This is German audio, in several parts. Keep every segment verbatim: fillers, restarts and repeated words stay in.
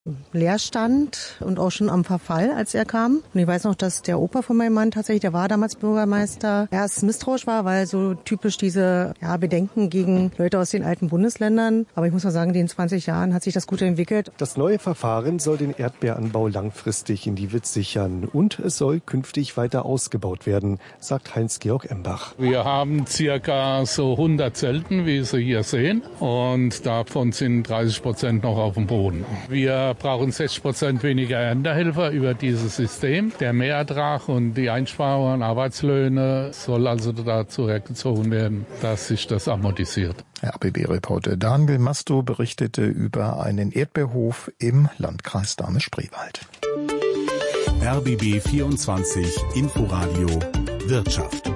Leerstand und auch schon am Verfall, als er kam. Und ich weiß noch, dass der Opa von meinem Mann tatsächlich, der war damals Bürgermeister, erst misstrauisch war, weil so typisch diese ja, Bedenken gegen Leute aus den alten Bundesländern. Aber ich muss mal sagen, in den zwanzig Jahren hat sich das gut entwickelt. Das neue Verfahren soll den Erdbeeranbau langfristig in die Witz sichern und es soll künftig weiter ausgebaut werden, sagt Heinz-Georg Embach. Wir haben circa so hundert Zelten, wie Sie hier sehen, und davon sind dreißig Prozent noch auf dem Boden. Wir brauchen sechzig Prozent weniger Erntehelfer über dieses System. Der Mehrertrag und die Einsparungen an Arbeitslöhne soll also dazu hergezogen werden, dass sich das amortisiert. R B B-Reporter Daniel Masto berichtete über einen Erdbeerhof im Landkreis Dahme-Spreewald. R B B vierundzwanzig Inforadio Wirtschaft.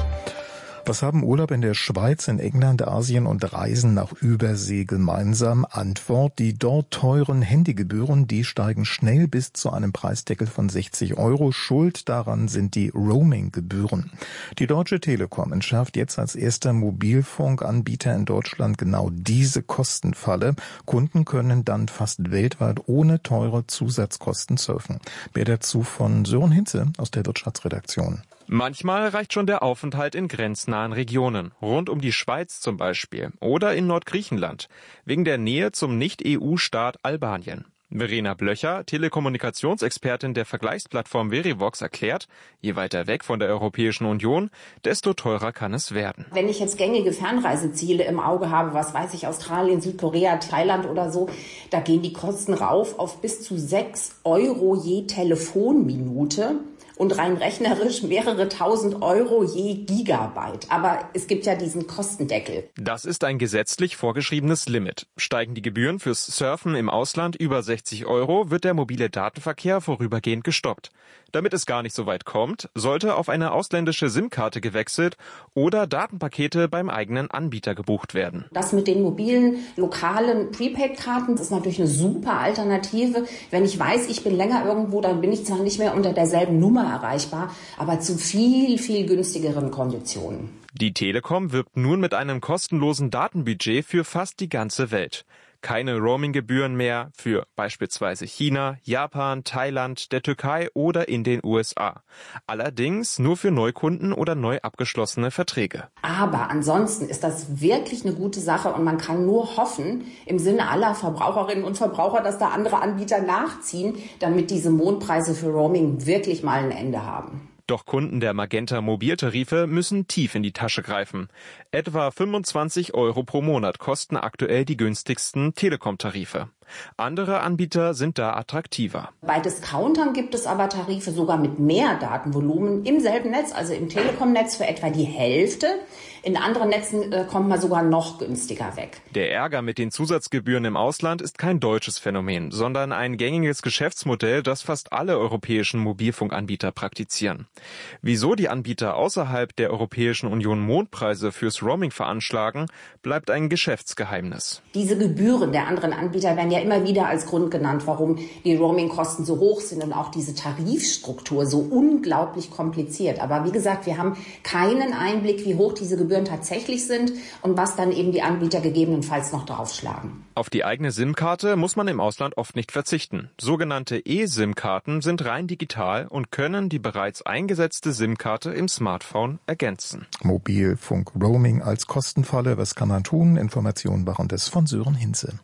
Was haben Urlaub in der Schweiz, in England, Asien und Reisen nach Übersee gemeinsam? Antwort: Die dort teuren Handygebühren, die steigen schnell bis zu einem Preisdeckel von sechzig Euro. Schuld daran sind die Roaming-Gebühren. Die Deutsche Telekom entschärft jetzt als erster Mobilfunkanbieter in Deutschland genau diese Kostenfalle. Kunden können dann fast weltweit ohne teure Zusatzkosten surfen. Mehr dazu von Sören Hinze aus der Wirtschaftsredaktion. Manchmal reicht schon der Aufenthalt in grenznahen Regionen, rund um die Schweiz zum Beispiel oder in Nordgriechenland, wegen der Nähe zum Nicht-E U-Staat Albanien. Verena Blöcher, Telekommunikationsexpertin der Vergleichsplattform Verivox, erklärt, je weiter weg von der Europäischen Union, desto teurer kann es werden. Wenn ich jetzt gängige Fernreiseziele im Auge habe, was weiß ich, Australien, Südkorea, Thailand oder so, da gehen die Kosten rauf auf bis zu sechs Euro je Telefonminute. Und rein rechnerisch mehrere tausend Euro je Gigabyte. Aber es gibt ja diesen Kostendeckel. Das ist ein gesetzlich vorgeschriebenes Limit. Steigen die Gebühren fürs Surfen im Ausland über sechzig Euro, wird der mobile Datenverkehr vorübergehend gestoppt. Damit es gar nicht so weit kommt, sollte auf eine ausländische SIM-Karte gewechselt oder Datenpakete beim eigenen Anbieter gebucht werden. Das mit den mobilen, lokalen Prepaid-Karten ist natürlich eine super Alternative. Wenn ich weiß, ich bin länger irgendwo, dann bin ich zwar nicht mehr unter derselben Nummer erreichbar, aber zu viel, viel günstigeren Konditionen. Die Telekom wirbt nun mit einem kostenlosen Datenbudget für fast die ganze Welt. Keine Roaming-Gebühren mehr für beispielsweise China, Japan, Thailand, der Türkei oder in den U S A. Allerdings nur für Neukunden oder neu abgeschlossene Verträge. Aber ansonsten ist das wirklich eine gute Sache und man kann nur hoffen, im Sinne aller Verbraucherinnen und Verbraucher, dass da andere Anbieter nachziehen, damit diese Mondpreise für Roaming wirklich mal ein Ende haben. Doch Kunden der Magenta-Mobiltarife müssen tief in die Tasche greifen. Etwa fünfundzwanzig Euro pro Monat kosten aktuell die günstigsten Telekom-Tarife. Andere Anbieter sind da attraktiver. Bei Discountern gibt es aber Tarife sogar mit mehr Datenvolumen im selben Netz, also im Telekom-Netz für etwa die Hälfte. In anderen Netzen äh, kommt man sogar noch günstiger weg. Der Ärger mit den Zusatzgebühren im Ausland ist kein deutsches Phänomen, sondern ein gängiges Geschäftsmodell, das fast alle europäischen Mobilfunkanbieter praktizieren. Wieso die Anbieter außerhalb der Europäischen Union Mondpreise fürs Roaming veranschlagen, bleibt ein Geschäftsgeheimnis. Diese Gebühren der anderen Anbieter werden ja immer wieder als Grund genannt, warum die Roamingkosten so hoch sind und auch diese Tarifstruktur so unglaublich kompliziert. Aber wie gesagt, wir haben keinen Einblick, wie hoch diese Gebühren tatsächlich sind und was dann eben die Anbieter gegebenenfalls noch draufschlagen. Auf die eigene SIM-Karte muss man im Ausland oft nicht verzichten. Sogenannte eSIM-Karten sind rein digital und können die bereits eingesetzte SIM-Karte im Smartphone ergänzen. Mobilfunk-Roaming als Kostenfalle, was kann man tun? Informationen waren das von Sören Hinze.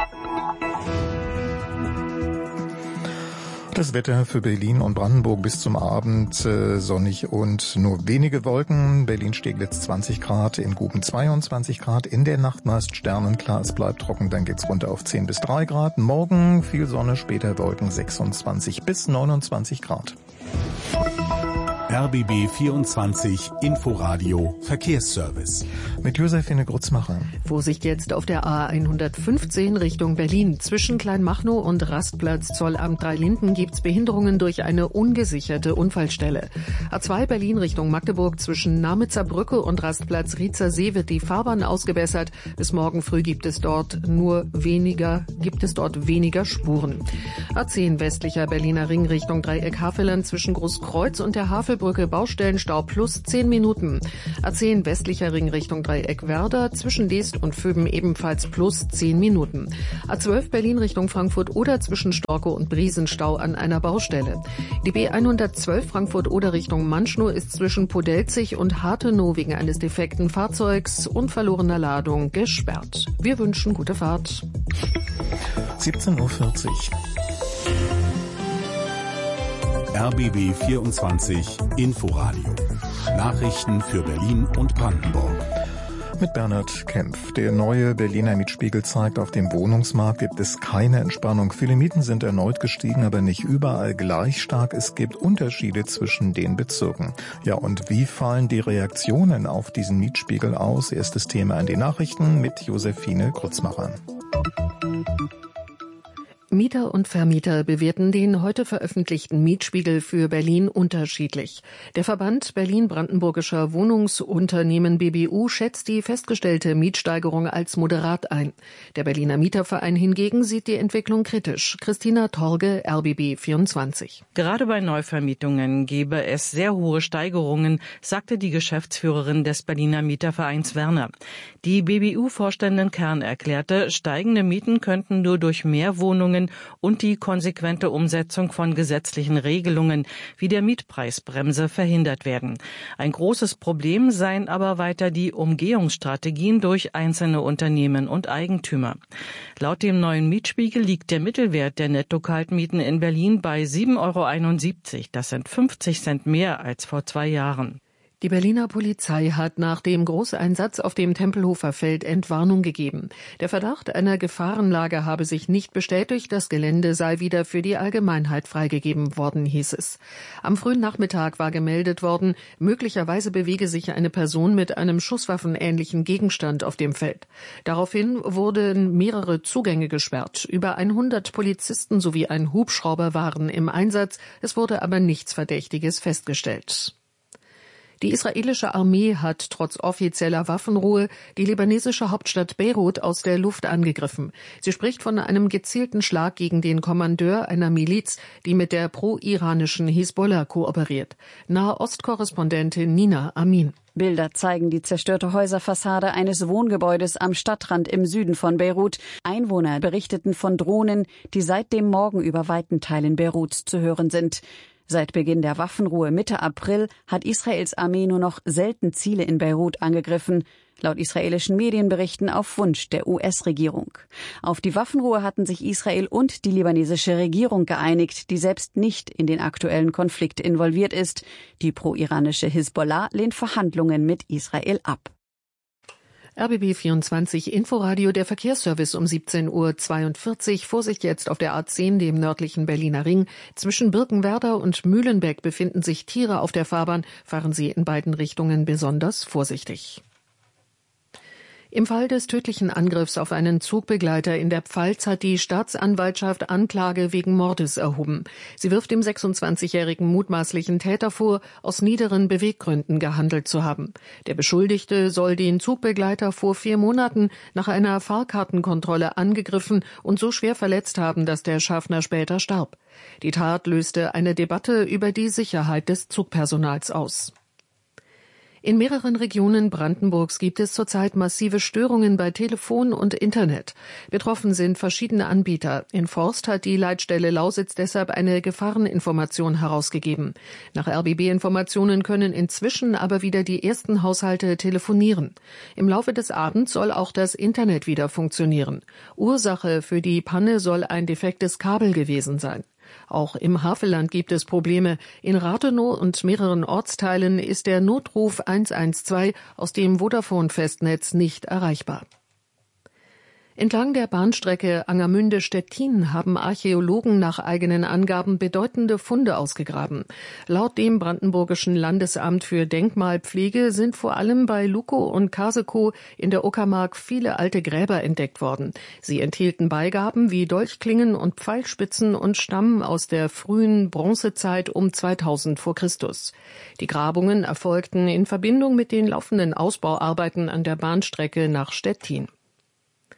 Das Wetter für Berlin und Brandenburg bis zum Abend äh, sonnig und nur wenige Wolken. Berlin-Steglitz zwanzig Grad, in Guben zweiundzwanzig Grad. In der Nacht meist sternenklar, es bleibt trocken, dann geht's runter auf zehn bis drei Grad. Morgen viel Sonne, später Wolken sechsundzwanzig bis neunundzwanzig Grad. R B B vierundzwanzig Inforadio Verkehrsservice. Mit Josephine Grutzmacher. Vorsicht jetzt auf der A hundertfünfzehn Richtung Berlin. Zwischen Kleinmachnow und Rastplatz Zollamt Drei Linden gibt's Behinderungen durch eine ungesicherte Unfallstelle. A zwei Berlin Richtung Magdeburg zwischen Namitzer Brücke und Rastplatz Riezer See wird die Fahrbahn ausgebessert. Bis morgen früh gibt es dort nur weniger, gibt es dort weniger Spuren. A zehn westlicher Berliner Ring Richtung Dreieck Havelland zwischen Großkreuz und der Havel Tunnelbrücke Baustellenstau plus zehn Minuten. A zehn westlicher Ring Richtung Dreieck Werder, zwischen Diest und Vöben ebenfalls plus zehn Minuten. A zwölf Berlin Richtung Frankfurt oder zwischen Storkow und Briesenstau an einer Baustelle. Die B hundertzwölf Frankfurt oder Richtung Manschnow ist zwischen Podelzig und Hartenow wegen eines defekten Fahrzeugs und verlorener Ladung gesperrt. Wir wünschen gute Fahrt. siebzehn Uhr vierzig. R B B vierundzwanzig Inforadio. Nachrichten für Berlin und Brandenburg. Mit Bernhard Kempf. Der neue Berliner Mietspiegel zeigt, auf dem Wohnungsmarkt gibt es keine Entspannung. Viele Mieten sind erneut gestiegen, aber nicht überall gleich stark. Es gibt Unterschiede zwischen den Bezirken. Ja, und wie fallen die Reaktionen auf diesen Mietspiegel aus? Erstes Thema in den Nachrichten mit Josephine Grützmacher. Mieter und Vermieter bewerten den heute veröffentlichten Mietspiegel für Berlin unterschiedlich. Der Verband Berlin-Brandenburgischer Wohnungsunternehmen B B U schätzt die festgestellte Mietsteigerung als moderat ein. Der Berliner Mieterverein hingegen sieht die Entwicklung kritisch. Christina Torge, R B B vierundzwanzig. Gerade bei Neuvermietungen gebe es sehr hohe Steigerungen, sagte die Geschäftsführerin des Berliner Mietervereins Werner. Die B B U-Vorständin Kern erklärte, steigende Mieten könnten nur durch mehr Wohnungen und die konsequente Umsetzung von gesetzlichen Regelungen wie der Mietpreisbremse verhindert werden. Ein großes Problem seien aber weiter die Umgehungsstrategien durch einzelne Unternehmen und Eigentümer. Laut dem neuen Mietspiegel liegt der Mittelwert der Netto-Kaltmieten in Berlin bei sieben Euro einundsiebzig. Das sind fünfzig Cent mehr als vor zwei Jahren. Die Berliner Polizei hat nach dem Großeinsatz auf dem Tempelhofer Feld Entwarnung gegeben. Der Verdacht einer Gefahrenlage habe sich nicht bestätigt. Das Gelände sei wieder für die Allgemeinheit freigegeben worden, hieß es. Am frühen Nachmittag war gemeldet worden, möglicherweise bewege sich eine Person mit einem schusswaffenähnlichen Gegenstand auf dem Feld. Daraufhin wurden mehrere Zugänge gesperrt. Über hundert Polizisten sowie ein Hubschrauber waren im Einsatz. Es wurde aber nichts Verdächtiges festgestellt. Die israelische Armee hat trotz offizieller Waffenruhe die libanesische Hauptstadt Beirut aus der Luft angegriffen. Sie spricht von einem gezielten Schlag gegen den Kommandeur einer Miliz, die mit der pro-iranischen Hisbollah kooperiert. Nahost-Korrespondentin Nina Amin. Bilder zeigen die zerstörte Häuserfassade eines Wohngebäudes am Stadtrand im Süden von Beirut. Einwohner berichteten von Drohnen, die seit dem Morgen über weiten Teilen Beiruts zu hören sind. Seit Beginn der Waffenruhe Mitte April hat Israels Armee nur noch selten Ziele in Beirut angegriffen, laut israelischen Medienberichten auf Wunsch der U S-Regierung. Auf die Waffenruhe hatten sich Israel und die libanesische Regierung geeinigt, die selbst nicht in den aktuellen Konflikt involviert ist. Die pro-iranische Hisbollah lehnt Verhandlungen mit Israel ab. R B B vierundzwanzig Inforadio, der Verkehrsservice um siebzehn Uhr zweiundvierzig. Vorsicht jetzt auf der A zehn, dem nördlichen Berliner Ring. Zwischen Birkenwerder und Mühlenbeck befinden sich Tiere auf der Fahrbahn. Fahren Sie in beiden Richtungen besonders vorsichtig. Im Fall des tödlichen Angriffs auf einen Zugbegleiter in der Pfalz hat die Staatsanwaltschaft Anklage wegen Mordes erhoben. Sie wirft dem sechsundzwanzigjährigen mutmaßlichen Täter vor, aus niederen Beweggründen gehandelt zu haben. Der Beschuldigte soll den Zugbegleiter vor vier Monaten nach einer Fahrkartenkontrolle angegriffen und so schwer verletzt haben, dass der Schaffner später starb. Die Tat löste eine Debatte über die Sicherheit des Zugpersonals aus. In mehreren Regionen Brandenburgs gibt es zurzeit massive Störungen bei Telefon und Internet. Betroffen sind verschiedene Anbieter. In Forst hat die Leitstelle Lausitz deshalb eine Gefahreninformation herausgegeben. Nach R B B-Informationen können inzwischen aber wieder die ersten Haushalte telefonieren. Im Laufe des Abends soll auch das Internet wieder funktionieren. Ursache für die Panne soll ein defektes Kabel gewesen sein. Auch im Havelland gibt es Probleme. In Rathenow und mehreren Ortsteilen ist der Notruf eins eins zwei aus dem Vodafone-Festnetz nicht erreichbar. Entlang der Bahnstrecke Angermünde-Stettin haben Archäologen nach eigenen Angaben bedeutende Funde ausgegraben. Laut dem Brandenburgischen Landesamt für Denkmalpflege sind vor allem bei Lukow und Kasekow in der Uckermark viele alte Gräber entdeckt worden. Sie enthielten Beigaben wie Dolchklingen und Pfeilspitzen und stammen aus der frühen Bronzezeit um zweitausend vor Christus. Die Grabungen erfolgten in Verbindung mit den laufenden Ausbauarbeiten an der Bahnstrecke nach Stettin.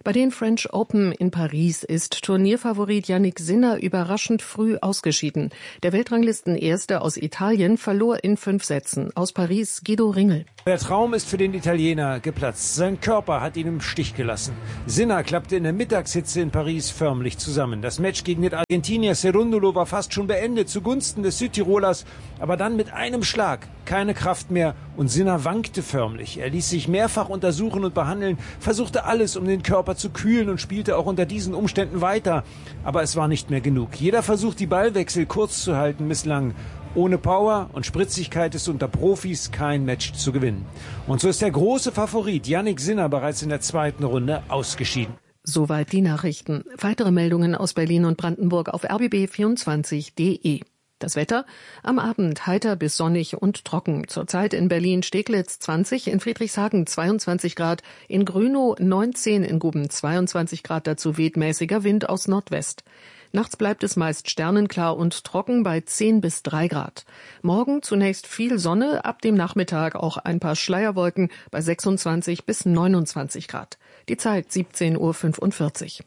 Bei den French Open in Paris ist Turnierfavorit Jannik Sinner überraschend früh ausgeschieden. Der Weltranglistenerste aus Italien verlor in fünf Sätzen. Aus Paris Guido Ringel. Der Traum ist für den Italiener geplatzt. Sein Körper hat ihn im Stich gelassen. Sinner klappte in der Mittagshitze in Paris förmlich zusammen. Das Match gegen den Argentinier Cerundolo war fast schon beendet zugunsten des Südtirolers. Aber dann mit einem Schlag keine Kraft mehr und Sinner wankte förmlich. Er ließ sich mehrfach untersuchen und behandeln, versuchte alles, um den Körper zu kühlen und spielte auch unter diesen Umständen weiter. Aber es war nicht mehr genug. Jeder Versuch, die Ballwechsel kurz zu halten, misslang. Ohne Power und Spritzigkeit ist unter Profis kein Match zu gewinnen. Und so ist der große Favorit Jannik Sinner bereits in der zweiten Runde ausgeschieden. Soweit die Nachrichten. Weitere Meldungen aus Berlin und Brandenburg auf r b b vierundzwanzig punkt d e. Das Wetter? Am Abend heiter bis sonnig und trocken. Zurzeit in Berlin-Steglitz zwanzig, in Friedrichshagen zweiundzwanzig Grad, in Grünow neunzehn, in Guben zweiundzwanzig Grad, dazu weht mäßiger Wind aus Nordwest. Nachts bleibt es meist sternenklar und trocken bei zehn bis drei Grad. Morgen zunächst viel Sonne, ab dem Nachmittag auch ein paar Schleierwolken bei sechsundzwanzig bis neunundzwanzig Grad. Die Zeit siebzehn Uhr fünfundvierzig.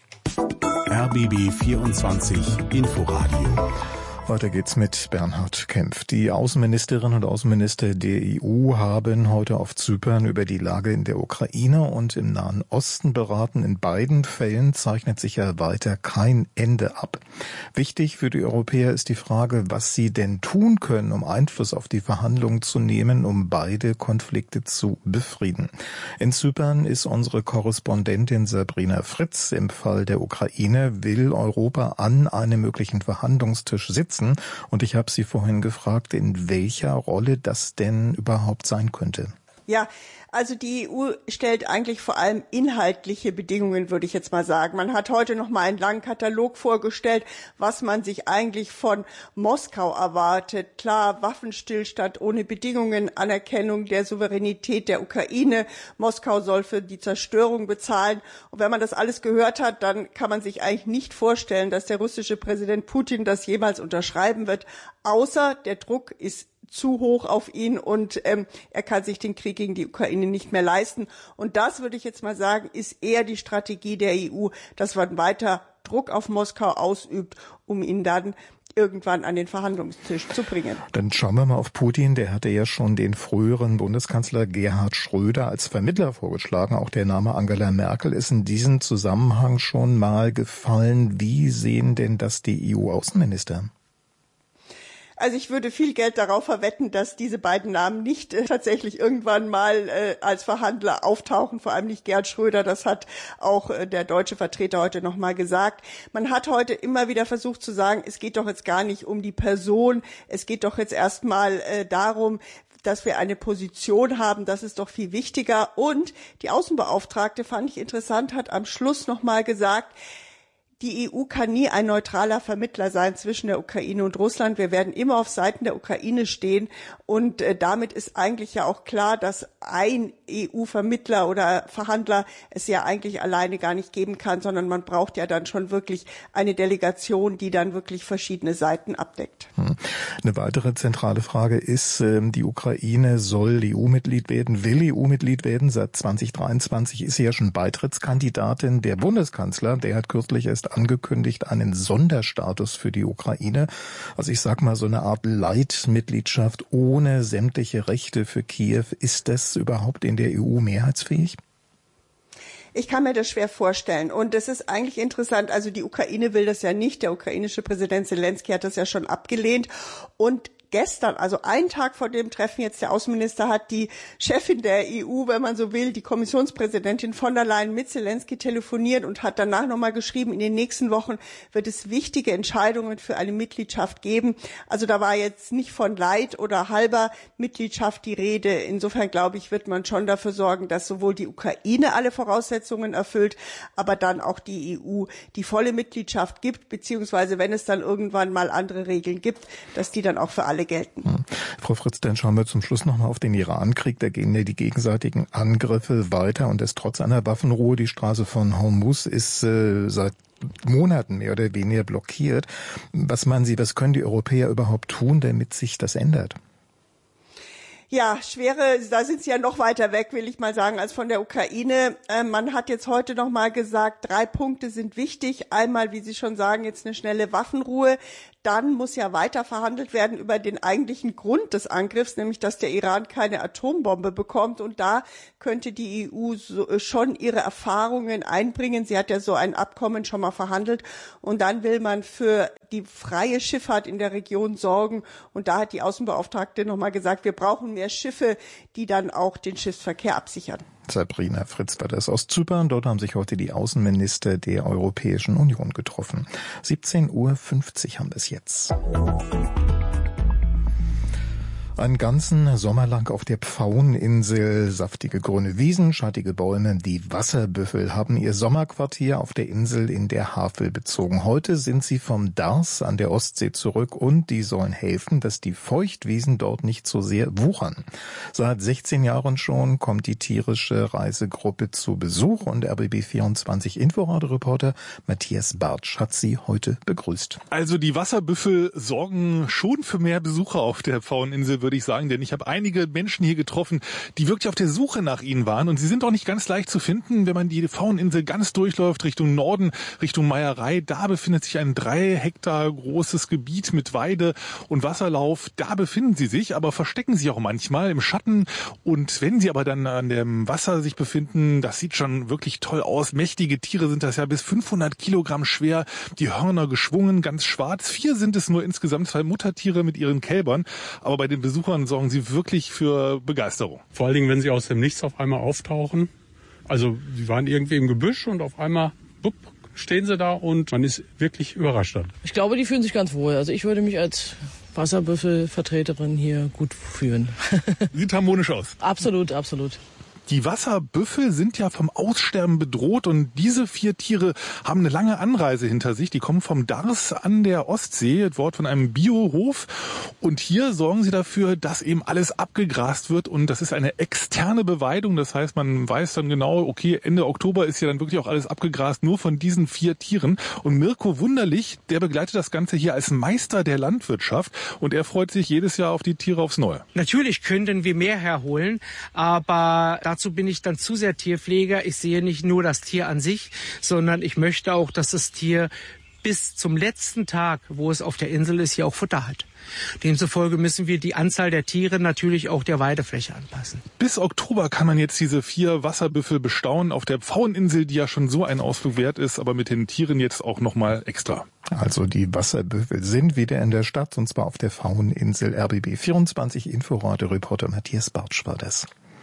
R B B vierundzwanzig Inforadio. Weiter geht's mit Bernhard Kempf. Die Außenministerinnen und Außenminister der E U haben heute auf Zypern über die Lage in der Ukraine und im Nahen Osten beraten. In beiden Fällen zeichnet sich ja weiter kein Ende ab. Wichtig für die Europäer ist die Frage, was sie denn tun können, um Einfluss auf die Verhandlungen zu nehmen, um beide Konflikte zu befrieden. In Zypern ist unsere Korrespondentin Sabrina Fritz. Im Fall der Ukraine will Europa an einem möglichen Verhandlungstisch sitzen. Und ich habe sie vorhin gefragt, in welcher Rolle das denn überhaupt sein könnte. Ja, also die E U stellt eigentlich vor allem inhaltliche Bedingungen, würde ich jetzt mal sagen. Man hat heute noch mal einen langen Katalog vorgestellt, was man sich eigentlich von Moskau erwartet. Klar, Waffenstillstand ohne Bedingungen, Anerkennung der Souveränität der Ukraine. Moskau soll für die Zerstörung bezahlen. Und wenn man das alles gehört hat, dann kann man sich eigentlich nicht vorstellen, dass der russische Präsident Putin das jemals unterschreiben wird. Außer der Druck ist zu hoch auf ihn und ähm, er kann sich den Krieg gegen die Ukraine nicht mehr leisten. Und das, würde ich jetzt mal sagen, ist eher die Strategie der E U, dass man weiter Druck auf Moskau ausübt, um ihn dann irgendwann an den Verhandlungstisch zu bringen. Dann schauen wir mal auf Putin. Der hatte ja schon den früheren Bundeskanzler Gerhard Schröder als Vermittler vorgeschlagen. Auch der Name Angela Merkel ist in diesem Zusammenhang schon mal gefallen. Wie sehen denn das die E U-Außenminister? Also ich würde viel Geld darauf verwetten, dass diese beiden Namen nicht äh, tatsächlich irgendwann mal äh, als Verhandler auftauchen, vor allem nicht Gerhard Schröder. Das hat auch äh, der deutsche Vertreter heute noch mal gesagt. Man hat heute immer wieder versucht zu sagen, es geht doch jetzt gar nicht um die Person, es geht doch jetzt erstmal äh, darum, dass wir eine Position haben, das ist doch viel wichtiger. Und die Außenbeauftragte, fand ich interessant, hat am Schluss noch mal gesagt, die E U kann nie ein neutraler Vermittler sein zwischen der Ukraine und Russland. Wir werden immer auf Seiten der Ukraine stehen. Und äh, damit ist eigentlich ja auch klar, dass ein E U-Vermittler oder Verhandler es ja eigentlich alleine gar nicht geben kann, sondern man braucht ja dann schon wirklich eine Delegation, die dann wirklich verschiedene Seiten abdeckt. Hm. Eine weitere zentrale Frage ist, äh, die Ukraine soll E U-Mitglied werden, will E U-Mitglied werden. Seit zwanzig dreiundzwanzig ist sie ja schon Beitrittskandidatin. Der Bundeskanzler, der hat kürzlich erst angekündigt, einen Sonderstatus für die Ukraine. Also ich sag mal so eine Art Leitmitgliedschaft ohne sämtliche Rechte für Kiew. Ist das überhaupt in der E U mehrheitsfähig? Ich kann mir das schwer vorstellen. Und es ist eigentlich interessant, also die Ukraine will das ja nicht. Der ukrainische Präsident Zelensky hat das ja schon abgelehnt. Und gestern, also einen Tag vor dem Treffen jetzt der Außenminister, hat die Chefin der E U, wenn man so will, die Kommissionspräsidentin von der Leyen mit Zelensky telefoniert und hat danach nochmal geschrieben, in den nächsten Wochen wird es wichtige Entscheidungen für eine Mitgliedschaft geben. Also da war jetzt nicht von Leid oder halber Mitgliedschaft die Rede. Insofern, glaube ich, wird man schon dafür sorgen, dass sowohl die Ukraine alle Voraussetzungen erfüllt, aber dann auch die E U die volle Mitgliedschaft gibt, beziehungsweise wenn es dann irgendwann mal andere Regeln gibt, dass die dann auch für alle gelten. Hm. Frau Fritz, dann schauen wir zum Schluss nochmal auf den Iran-Krieg. Da gehen ja die gegenseitigen Angriffe weiter und es trotz einer Waffenruhe. Die Straße von Hormuz ist äh, seit Monaten mehr oder weniger blockiert. Was meinen Sie, was können die Europäer überhaupt tun, damit sich das ändert? Ja, schwere, da sind sie ja noch weiter weg, will ich mal sagen, als von der Ukraine. Äh, man hat jetzt heute noch mal gesagt, drei Punkte sind wichtig. Einmal, wie Sie schon sagen, jetzt eine schnelle Waffenruhe. Dann muss ja weiter verhandelt werden über den eigentlichen Grund des Angriffs, nämlich dass der Iran keine Atombombe bekommt. Und da könnte die E U so, schon ihre Erfahrungen einbringen. Sie hat ja so ein Abkommen schon mal verhandelt. Und dann will man für die freie Schifffahrt in der Region sorgen. Und da hat die Außenbeauftragte noch mal gesagt, wir brauchen mehr Schiffe, die dann auch den Schiffsverkehr absichern. Sabrina Fritz war das aus Zypern. Dort haben sich heute die Außenminister der Europäischen Union getroffen. siebzehn Uhr fünfzig haben wir es jetzt. Einen ganzen Sommer lang auf der Pfaueninsel, saftige grüne Wiesen, schattige Bäume. Die Wasserbüffel haben ihr Sommerquartier auf der Insel in der Havel bezogen. Heute sind sie vom Dars an der Ostsee zurück und die sollen helfen, dass die Feuchtwiesen dort nicht so sehr wuchern. Seit sechzehn Jahren schon kommt die tierische Reisegruppe zu Besuch und R B B vierundzwanzig Inforadio-Reporter Matthias Bartsch hat sie heute begrüßt. Also die Wasserbüffel sorgen schon für mehr Besucher auf der Pfaueninsel, würde ich sagen, denn ich habe einige Menschen hier getroffen, die wirklich auf der Suche nach ihnen waren und sie sind auch nicht ganz leicht zu finden, wenn man die Pfaueninsel ganz durchläuft Richtung Norden, Richtung Meierei. Da befindet sich ein drei Hektar großes Gebiet mit Weide und Wasserlauf. Da befinden sie sich, aber verstecken sich auch manchmal im Schatten und wenn sie aber dann an dem Wasser sich befinden, das sieht schon wirklich toll aus. Mächtige Tiere sind das ja, bis fünfhundert Kilogramm schwer, die Hörner geschwungen, ganz schwarz. Vier sind es nur insgesamt, zwei Muttertiere mit ihren Kälbern, aber bei den Besuchern sorgen sie wirklich für Begeisterung. Vor allen Dingen, wenn sie aus dem Nichts auf einmal auftauchen. Also sie waren irgendwie im Gebüsch und auf einmal bupp, stehen sie da und man ist wirklich überrascht dann. Ich glaube, die fühlen sich ganz wohl. Also ich würde mich als Wasserbüffelvertreterin hier gut fühlen. Sieht harmonisch aus. Absolut, absolut. Die Wasserbüffel sind ja vom Aussterben bedroht und diese vier Tiere haben eine lange Anreise hinter sich. Die kommen vom Dars an der Ostsee, dort von einem Biohof. Und hier sorgen sie dafür, dass eben alles abgegrast wird. Und das ist eine externe Beweidung. Das heißt, man weiß dann genau, okay, Ende Oktober ist ja dann wirklich auch alles abgegrast, nur von diesen vier Tieren. Und Mirko Wunderlich, der begleitet das Ganze hier als Meister der Landwirtschaft. Und er freut sich jedes Jahr auf die Tiere aufs Neue. Natürlich könnten wir mehr herholen, aber dazu bin ich dann zu sehr Tierpfleger. Ich sehe nicht nur das Tier an sich, sondern ich möchte auch, dass das Tier bis zum letzten Tag, wo es auf der Insel ist, hier auch Futter hat. Demzufolge müssen wir die Anzahl der Tiere natürlich auch der Weidefläche anpassen. Bis Oktober kann man jetzt diese vier Wasserbüffel bestaunen auf der Pfaueninsel, die ja schon so ein Ausflug wert ist, aber mit den Tieren jetzt auch nochmal extra. Also die Wasserbüffel sind wieder in der Stadt, und zwar auf der Pfaueninsel. R B B vierundzwanzig Inforadio-Reporter Matthias Bartsch war das.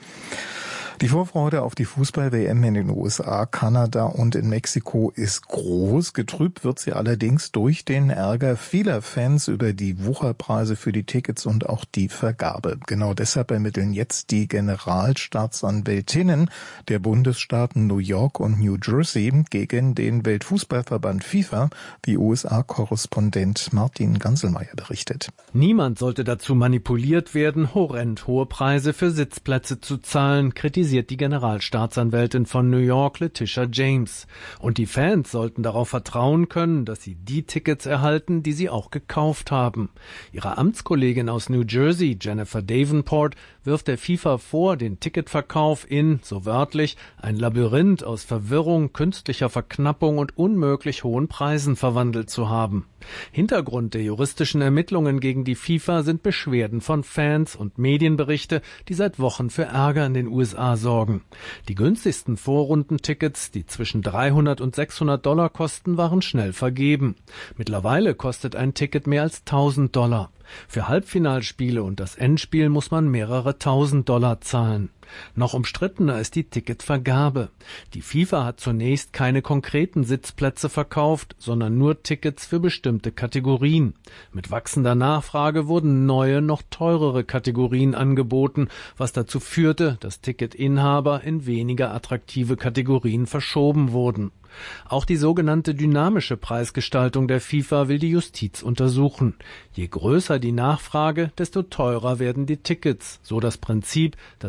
Die Vorfreude auf die Fußball-W M in den U S A, Kanada und in Mexiko ist groß. Getrübt wird sie allerdings durch den Ärger vieler Fans über die Wucherpreise für die Tickets und auch die Vergabe. Genau deshalb ermitteln jetzt die Generalstaatsanwältinnen der Bundesstaaten New York und New Jersey gegen den Weltfußballverband FIFA, wie U S A-Korrespondent Martin Ganselmeier berichtet. Niemand sollte dazu manipuliert werden, horrend hohe Preise für Sitzplätze zu zahlen, kritisiert die Generalstaatsanwältin von New York, Letitia James. Und die Fans sollten darauf vertrauen können, dass sie die Tickets erhalten, die sie auch gekauft haben. Ihre Amtskollegin aus New Jersey, Jennifer Davenport, wirft der FIFA vor, den Ticketverkauf in, so wörtlich, ein Labyrinth aus Verwirrung, künstlicher Verknappung und unmöglich hohen Preisen verwandelt zu haben. Hintergrund der juristischen Ermittlungen gegen die FIFA sind Beschwerden von Fans und Medienberichte, die seit Wochen für Ärger in den U S A sorgen. Die günstigsten Vorrundentickets, die zwischen dreihundert und sechshundert Dollar kosten, waren schnell vergeben. Mittlerweile kostet ein Ticket mehr als tausend Dollar. Für Halbfinalspiele und das Endspiel muss man mehrere tausend Dollar zahlen. Noch umstrittener ist die Ticketvergabe. Die FIFA hat zunächst keine konkreten Sitzplätze verkauft, sondern nur Tickets für bestimmte Kategorien. Mit wachsender Nachfrage wurden neue, noch teurere Kategorien angeboten, was dazu führte, dass Ticketinhaber in weniger attraktive Kategorien verschoben wurden. Auch die sogenannte dynamische Preisgestaltung der FIFA will die Justiz untersuchen. Je größer die Nachfrage, desto teurer werden die Tickets, so das Prinzip, das FIFA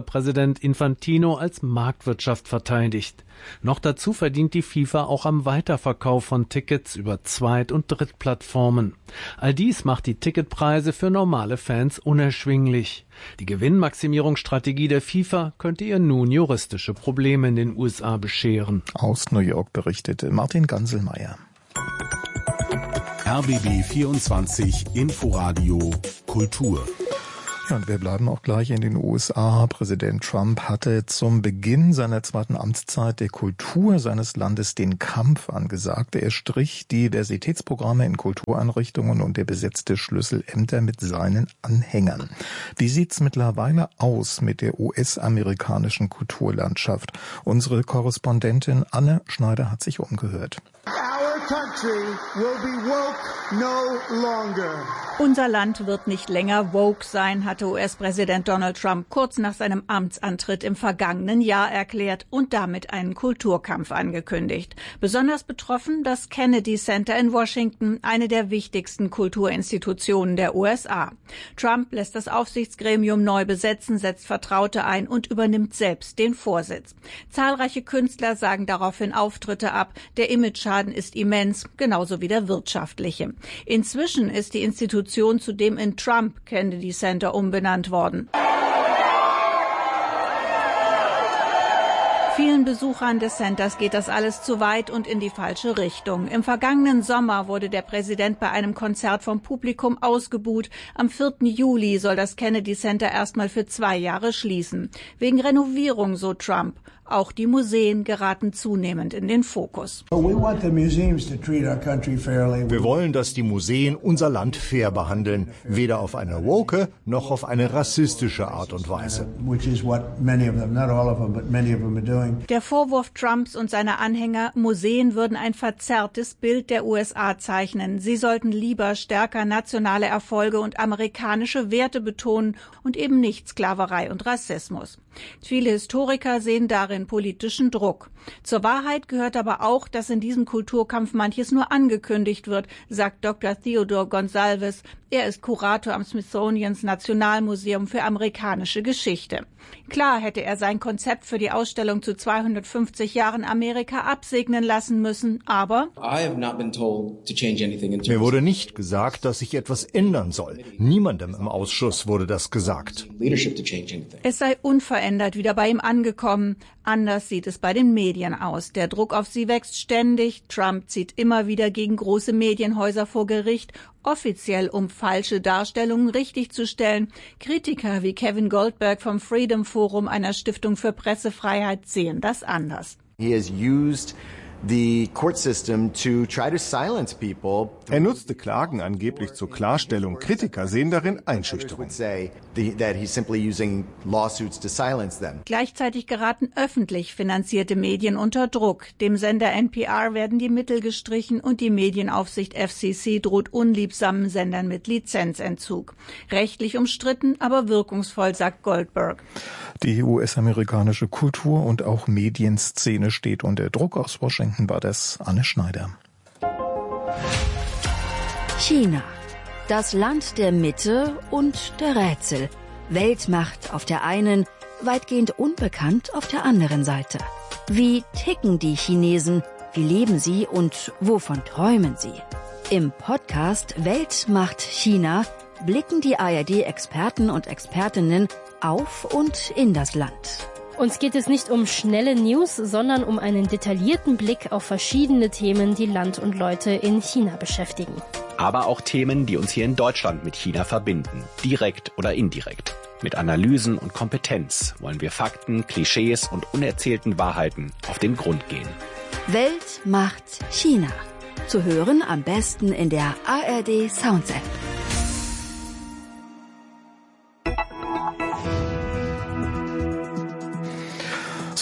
FIFA-Präsident Infantino als Marktwirtschaft verteidigt. Noch dazu verdient die FIFA auch am Weiterverkauf von Tickets über Zweit- und Drittplattformen. All dies macht die Ticketpreise für normale Fans unerschwinglich. Die Gewinnmaximierungsstrategie der FIFA könnte ihr nun juristische Probleme in den U S A bescheren. Aus New York berichtete Martin Ganselmeier. R B B vierundzwanzig Inforadio Kultur. Ja, und wir bleiben auch gleich in den U S A. Präsident Trump hatte zum Beginn seiner zweiten Amtszeit der Kultur seines Landes den Kampf angesagt. Er strich Diversitätsprogramme in Kultureinrichtungen und er besetzte Schlüsselämter mit seinen Anhängern. Wie sieht's mittlerweile aus mit der U S-amerikanischen Kulturlandschaft? Unsere Korrespondentin Anne Schneider hat sich umgehört. Our country will be woke no longer. Unser Land wird nicht länger woke sein, hatte U S-Präsident Donald Trump kurz nach seinem Amtsantritt im vergangenen Jahr erklärt und damit einen Kulturkampf angekündigt. Besonders betroffen das Kennedy Center in Washington, eine der wichtigsten Kulturinstitutionen der U S A. Trump lässt das Aufsichtsgremium neu besetzen, setzt Vertraute ein und übernimmt selbst den Vorsitz. Zahlreiche Künstler sagen daraufhin Auftritte ab. Der Imageschaden ist immens, genauso wie der wirtschaftliche. Inzwischen ist die Institution zudem in Trump Kennedy Center umbenannt worden. Vielen Besuchern des Centers geht das alles zu weit und in die falsche Richtung. Im vergangenen Sommer wurde der Präsident bei einem Konzert vom Publikum ausgebuht. Am vierten Juli soll das Kennedy Center erstmal für zwei Jahre schließen. Wegen Renovierung, so Trump. Auch die Museen geraten zunehmend in den Fokus. Wir wollen, dass die Museen unser Land fair behandeln, weder auf eine woke noch auf eine rassistische Art und Weise. Der Vorwurf Trumps und seiner Anhänger, Museen würden ein verzerrtes Bild der U S A zeichnen. Sie sollten lieber stärker nationale Erfolge und amerikanische Werte betonen und eben nicht Sklaverei und Rassismus. Viele Historiker sehen darin politischen Druck. Zur Wahrheit gehört aber auch, dass in diesem Kulturkampf manches nur angekündigt wird, sagt Doktor Theodore Gonsalves. Er ist Kurator am Smithsonians Nationalmuseum für amerikanische Geschichte. Klar hätte er sein Konzept für die Ausstellung zu zweihundertfünfzig Jahren Amerika absegnen lassen müssen, aber mir wurde nicht gesagt, dass sich etwas ändern soll. Niemandem im Ausschuss wurde das gesagt. Es sei unverändert wieder bei ihm angekommen. Anders sieht es bei den Medien aus. Der Druck auf sie wächst ständig. Trump zieht immer wieder gegen große Medienhäuser vor Gericht, offiziell um falsche Darstellungen richtigzustellen. Kritiker wie Kevin Goldberg vom Freedom Forum, einer Stiftung für Pressefreiheit, sehen das anders. He has used the court system to try to silence people. Er nutzte Klagen angeblich zur Klarstellung. Kritiker sehen darin Einschüchterung. Gleichzeitig geraten öffentlich finanzierte Medien unter Druck. Dem Sender N P R werden die Mittel gestrichen und die Medienaufsicht F C C droht unliebsamen Sendern mit Lizenzentzug. Rechtlich umstritten, aber wirkungsvoll, sagt Goldberg. Die U S-amerikanische Kultur- und auch Medienszene steht unter Druck. Aus Washington war das Anne Schneider. China. Das Land der Mitte und der Rätsel. Weltmacht auf der einen, weitgehend unbekannt auf der anderen Seite. Wie ticken die Chinesen? Wie leben sie und wovon träumen sie? Im Podcast Weltmacht China blicken die A R D-Experten und Expertinnen auf und in das Land. Uns geht es nicht um schnelle News, sondern um einen detaillierten Blick auf verschiedene Themen, die Land und Leute in China beschäftigen. Aber auch Themen, die uns hier in Deutschland mit China verbinden, direkt oder indirekt. Mit Analysen und Kompetenz wollen wir Fakten, Klischees und unerzählten Wahrheiten auf den Grund gehen. Weltmacht China. Zu hören am besten in der A R D Sounds App.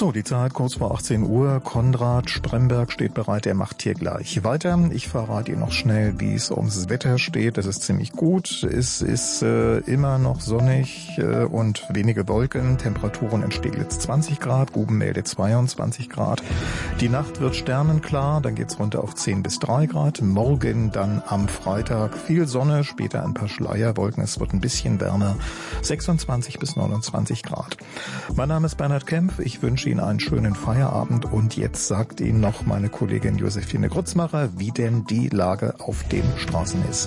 So, die Zeit kurz vor achtzehn Uhr. Konrad Spremberg steht bereit, er macht hier gleich weiter. Ich verrate Ihnen noch schnell, wie es ums Wetter steht. Es ist ziemlich gut. Es ist äh, immer noch sonnig äh, und wenige Wolken. Temperaturen in Steglitz zwanzig Grad, Gubenmelde zweiundzwanzig Grad. Die Nacht wird sternenklar, dann geht's runter auf zehn bis drei Grad. Morgen dann am Freitag viel Sonne, später ein paar Schleierwolken. Es wird ein bisschen wärmer, sechsundzwanzig bis neunundzwanzig Grad. Mein Name ist Bernhard Kempf. Ich wünsche Ihnen einen schönen Feierabend und jetzt sagt Ihnen noch meine Kollegin Josephine Grützmacher, wie denn die Lage auf den Straßen ist.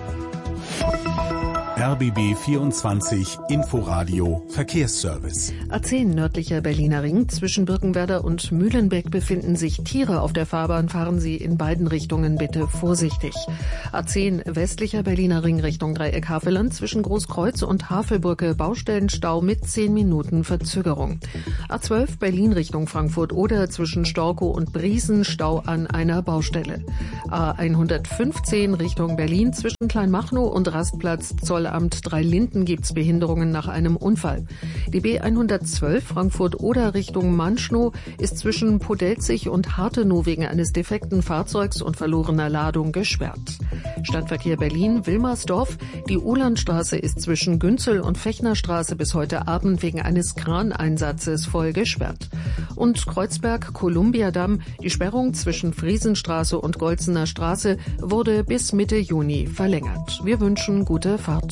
R B B vierundzwanzig Inforadio Verkehrsservice. A zehn nördlicher Berliner Ring. Zwischen Birkenwerder und Mühlenbeck befinden sich Tiere auf der Fahrbahn. Fahren Sie in beiden Richtungen bitte vorsichtig. A zehn westlicher Berliner Ring Richtung Dreieck Havelland. Zwischen Großkreuz und Havelbrücke Baustellenstau mit zehn Minuten Verzögerung. A zwölf Berlin Richtung Frankfurt oder zwischen Storkow und Briesen Stau an einer Baustelle. A hundertfünfzehn Richtung Berlin. Zwischen Kleinmachnow und Rastplatz Zoll Amt Dreilinden gibt's Behinderungen nach einem Unfall. Die B hundertzwölf Frankfurt-Oder Richtung Manschnow ist zwischen Podelzig und Hartenow wegen eines defekten Fahrzeugs und verlorener Ladung gesperrt. Stadtverkehr Berlin, Wilmersdorf. Die Uhlandstraße ist zwischen Günzel und Fechnerstraße bis heute Abend wegen eines Kraneinsatzes voll gesperrt. Und Kreuzberg, Kolumbiadamm. Die Sperrung zwischen Friesenstraße und Golzener Straße wurde bis Mitte Juni verlängert. Wir wünschen gute Fahrt.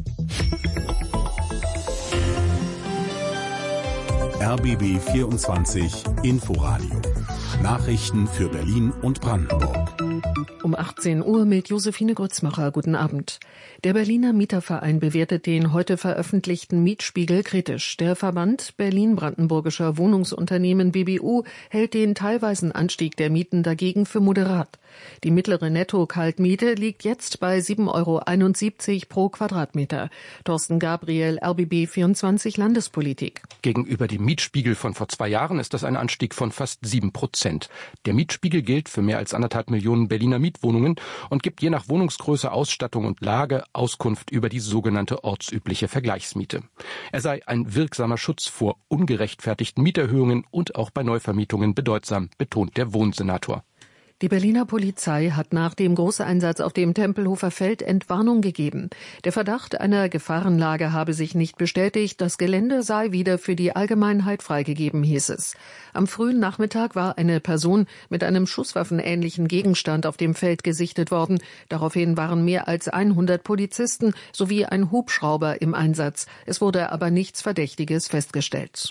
R B B vierundzwanzig Inforadio. Nachrichten für Berlin und Brandenburg. Um achtzehn Uhr mit Josephine Grützmacher. Guten Abend. Der Berliner Mieterverein bewertet den heute veröffentlichten Mietspiegel kritisch. Der Verband Berlin-Brandenburgischer Wohnungsunternehmen B B U hält den teilweisen Anstieg der Mieten dagegen für moderat. Die mittlere Netto-Kaltmiete liegt jetzt bei sieben Euro einundsiebzig pro Quadratmeter. Thorsten Gabriel, R B B vierundzwanzig Landespolitik. Gegenüber dem Mietspiegel von vor zwei Jahren ist das ein Anstieg von fast sieben Prozent. Der Mietspiegel gilt für mehr als anderthalb Millionen Berliner Mietwohnungen und gibt je nach Wohnungsgröße, Ausstattung und Lage Auskunft über die sogenannte ortsübliche Vergleichsmiete. Er sei ein wirksamer Schutz vor ungerechtfertigten Mieterhöhungen und auch bei Neuvermietungen bedeutsam, betont der Wohnsenator. Die Berliner Polizei hat nach dem Großeinsatz auf dem Tempelhofer Feld Entwarnung gegeben. Der Verdacht einer Gefahrenlage habe sich nicht bestätigt. Das Gelände sei wieder für die Allgemeinheit freigegeben, hieß es. Am frühen Nachmittag war eine Person mit einem schusswaffenähnlichen Gegenstand auf dem Feld gesichtet worden. Daraufhin waren mehr als hundert Polizisten sowie ein Hubschrauber im Einsatz. Es wurde aber nichts Verdächtiges festgestellt.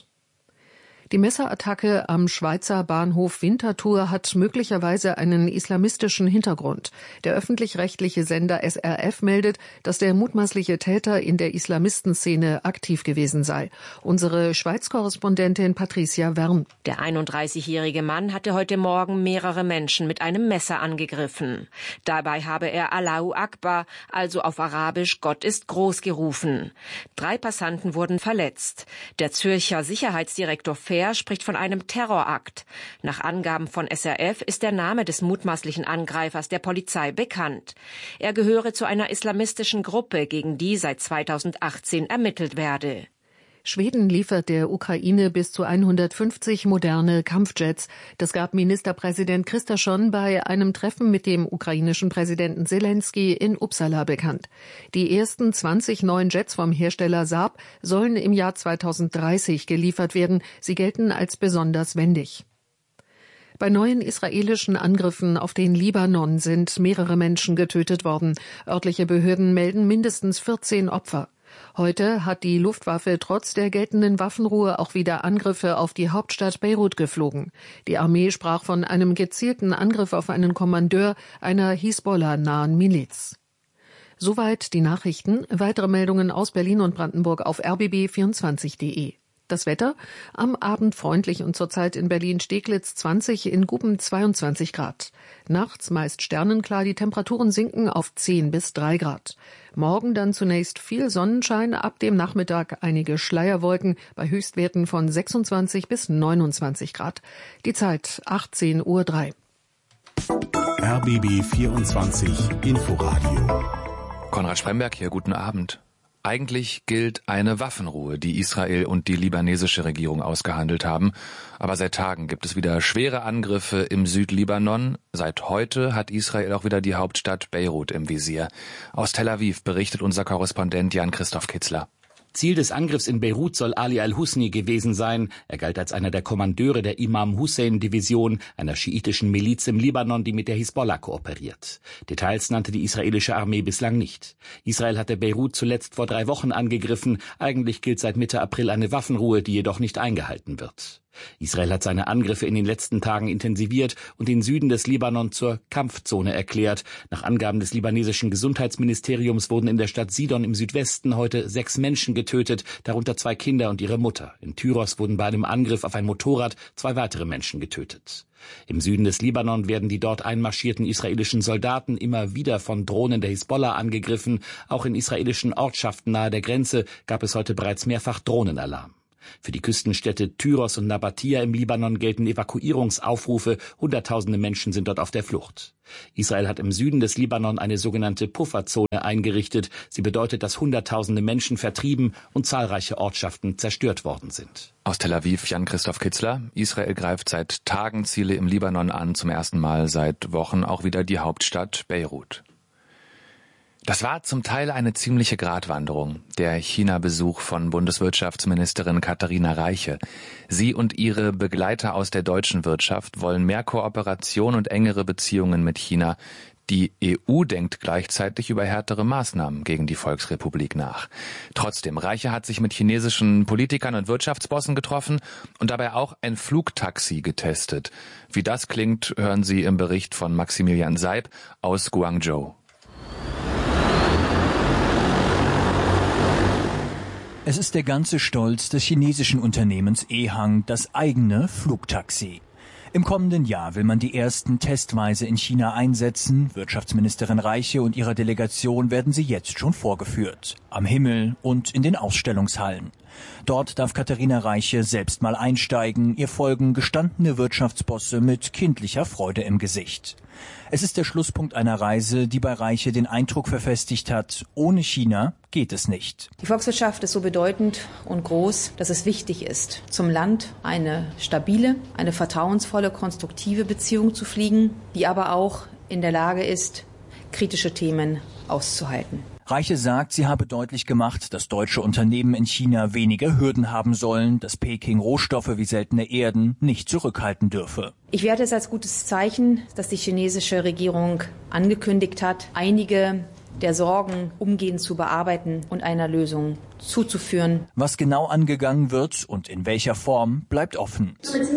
Die Messerattacke am Schweizer Bahnhof Winterthur hat möglicherweise einen islamistischen Hintergrund. Der öffentlich-rechtliche Sender S R F meldet, dass der mutmaßliche Täter in der Islamistenszene aktiv gewesen sei. Unsere Schweiz-Korrespondentin Patricia Wern. Der einunddreißigjährige Mann hatte heute Morgen mehrere Menschen mit einem Messer angegriffen. Dabei habe er Allahu Akbar, also auf Arabisch Gott ist groß, gerufen. Drei Passanten wurden verletzt. Der Zürcher Sicherheitsdirektor spricht von einem Terrorakt. Nach Angaben von S R F ist der Name des mutmaßlichen Angreifers der Polizei bekannt. Er gehöre zu einer islamistischen Gruppe, gegen die seit zweitausendachtzehn ermittelt werde. Schweden liefert der Ukraine bis zu hundertfünfzig moderne Kampfjets. Das gab Ministerpräsident Kristersson bei einem Treffen mit dem ukrainischen Präsidenten Zelensky in Uppsala bekannt. Die ersten zwanzig neuen Jets vom Hersteller Saab sollen im Jahr zweitausenddreißig geliefert werden. Sie gelten als besonders wendig. Bei neuen israelischen Angriffen auf den Libanon sind mehrere Menschen getötet worden. Örtliche Behörden melden mindestens vierzehn Opfer. Heute hat die Luftwaffe trotz der geltenden Waffenruhe auch wieder Angriffe auf die Hauptstadt Beirut geflogen. Die Armee sprach von einem gezielten Angriff auf einen Kommandeur einer Hisbollah-nahen Miliz. Soweit die Nachrichten. Weitere Meldungen aus Berlin und Brandenburg auf r b b vierundzwanzig punkt de. Das Wetter, am Abend freundlich und zurzeit in Berlin-Steglitz zwanzig, in Guben zweiundzwanzig Grad. Nachts meist sternenklar, die Temperaturen sinken auf zehn bis drei Grad. Morgen dann zunächst viel Sonnenschein, ab dem Nachmittag einige Schleierwolken bei Höchstwerten von sechsundzwanzig bis neunundzwanzig Grad. Die Zeit achtzehn Uhr drei. R B B vierundzwanzig Inforadio. Konrad Spremberg hier, guten Abend. Eigentlich gilt eine Waffenruhe, die Israel und die libanesische Regierung ausgehandelt haben. Aber seit Tagen gibt es wieder schwere Angriffe im Südlibanon. Seit heute hat Israel auch wieder die Hauptstadt Beirut im Visier. Aus Tel Aviv berichtet unser Korrespondent Jan-Christoph Kitzler. Ziel des Angriffs in Beirut soll Ali al-Husni gewesen sein. Er galt als einer der Kommandeure der Imam-Hussein-Division, einer schiitischen Miliz im Libanon, die mit der Hisbollah kooperiert. Details nannte die israelische Armee bislang nicht. Israel hatte Beirut zuletzt vor drei Wochen angegriffen. Eigentlich gilt seit Mitte April eine Waffenruhe, die jedoch nicht eingehalten wird. Israel hat seine Angriffe in den letzten Tagen intensiviert und den Süden des Libanon zur Kampfzone erklärt. Nach Angaben des libanesischen Gesundheitsministeriums wurden in der Stadt Sidon im Südwesten heute sechs Menschen getötet, darunter zwei Kinder und ihre Mutter. In Tyros wurden bei einem Angriff auf ein Motorrad zwei weitere Menschen getötet. Im Süden des Libanon werden die dort einmarschierten israelischen Soldaten immer wieder von Drohnen der Hisbollah angegriffen. Auch in israelischen Ortschaften nahe der Grenze gab es heute bereits mehrfach Drohnenalarm. Für die Küstenstädte Tyros und Nabatia im Libanon gelten Evakuierungsaufrufe. Hunderttausende Menschen sind dort auf der Flucht. Israel hat im Süden des Libanon eine sogenannte Pufferzone eingerichtet. Sie bedeutet, dass Hunderttausende Menschen vertrieben und zahlreiche Ortschaften zerstört worden sind. Aus Tel Aviv Jan-Christoph Kitzler. Israel greift seit Tagen Ziele im Libanon an, zum ersten Mal seit Wochen auch wieder die Hauptstadt Beirut. Das war zum Teil eine ziemliche Gratwanderung, der China-Besuch von Bundeswirtschaftsministerin Katharina Reiche. Sie und ihre Begleiter aus der deutschen Wirtschaft wollen mehr Kooperation und engere Beziehungen mit China. Die E U denkt gleichzeitig über härtere Maßnahmen gegen die Volksrepublik nach. Trotzdem, Reiche hat sich mit chinesischen Politikern und Wirtschaftsbossen getroffen und dabei auch ein Flugtaxi getestet. Wie das klingt, hören Sie im Bericht von Maximilian Seib aus Guangzhou. Es ist der ganze Stolz des chinesischen Unternehmens Ehang, das eigene Flugtaxi. Im kommenden Jahr will man die ersten testweise in China einsetzen. Wirtschaftsministerin Reiche und ihrer Delegation werden sie jetzt schon vorgeführt. Am Himmel und in den Ausstellungshallen. Dort darf Katharina Reiche selbst mal einsteigen. Ihr folgen gestandene Wirtschaftsbosse mit kindlicher Freude im Gesicht. Es ist der Schlusspunkt einer Reise, die bei Reiche den Eindruck verfestigt hat, ohne China geht es nicht. Die Volkswirtschaft ist so bedeutend und groß, dass es wichtig ist, zum Land eine stabile, eine vertrauensvolle, konstruktive Beziehung zu pflegen, die aber auch in der Lage ist, kritische Themen auszuhalten. Reiche sagt, sie habe deutlich gemacht, dass deutsche Unternehmen in China weniger Hürden haben sollen, dass Peking Rohstoffe wie seltene Erden nicht zurückhalten dürfe. Ich werte es als gutes Zeichen, dass die chinesische Regierung angekündigt hat, einige der Sorgen umgehend zu bearbeiten und einer Lösung zuzuführen. Was genau angegangen wird und in welcher Form, bleibt offen.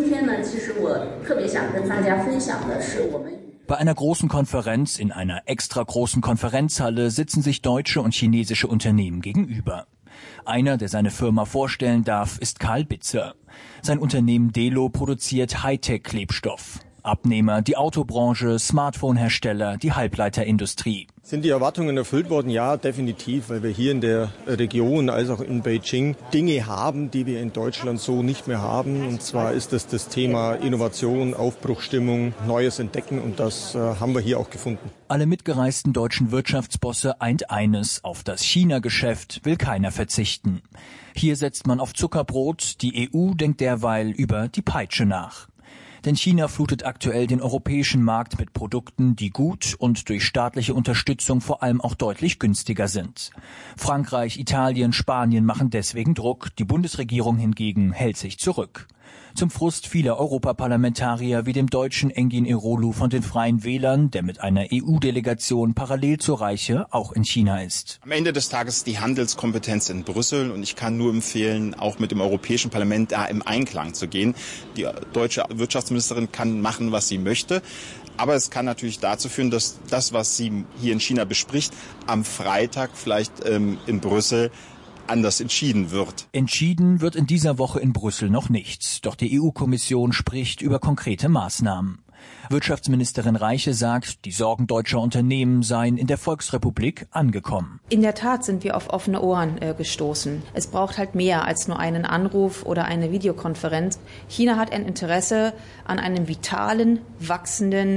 Bei einer großen Konferenz in einer extra großen Konferenzhalle sitzen sich deutsche und chinesische Unternehmen gegenüber. Einer, der seine Firma vorstellen darf, ist Karl Bitzer. Sein Unternehmen Delo produziert Hightech-Klebstoff. Abnehmer die Autobranche, Smartphone-Hersteller, die Halbleiterindustrie. Sind die Erwartungen erfüllt worden? Ja, definitiv, weil wir hier in der Region als auch in Beijing Dinge haben, die wir in Deutschland so nicht mehr haben. Und zwar ist das das Thema Innovation, Aufbruchstimmung, Neues entdecken und das äh, haben wir hier auch gefunden. Alle mitgereisten deutschen Wirtschaftsbosse eint eines: Auf das China-Geschäft will keiner verzichten. Hier setzt man auf Zuckerbrot, die E U denkt derweil über die Peitsche nach. Denn China flutet aktuell den europäischen Markt mit Produkten, die gut und durch staatliche Unterstützung vor allem auch deutlich günstiger sind. Frankreich, Italien, Spanien machen deswegen Druck, die Bundesregierung hingegen hält sich zurück. Zum Frust vieler Europaparlamentarier wie dem deutschen Engin Eroglu von den Freien Wählern, der mit einer E U-Delegation parallel zur Reiche auch in China ist. Am Ende des Tages ist die Handelskompetenz in Brüssel und ich kann nur empfehlen, auch mit dem Europäischen Parlament da im Einklang zu gehen. Die deutsche Wirtschaftsministerin kann machen, was sie möchte. Aber es kann natürlich dazu führen, dass das, was sie hier in China bespricht, am Freitag vielleicht ähm, in Brüssel anders entschieden wird. Entschieden wird in dieser Woche in Brüssel noch nichts. Doch die E U-Kommission spricht über konkrete Maßnahmen. Wirtschaftsministerin Reiche sagt, die Sorgen deutscher Unternehmen seien in der Volksrepublik angekommen. In der Tat sind wir auf offene Ohren äh, gestoßen. Es braucht halt mehr als nur einen Anruf oder eine Videokonferenz. China hat ein Interesse an einem vitalen, wachsenden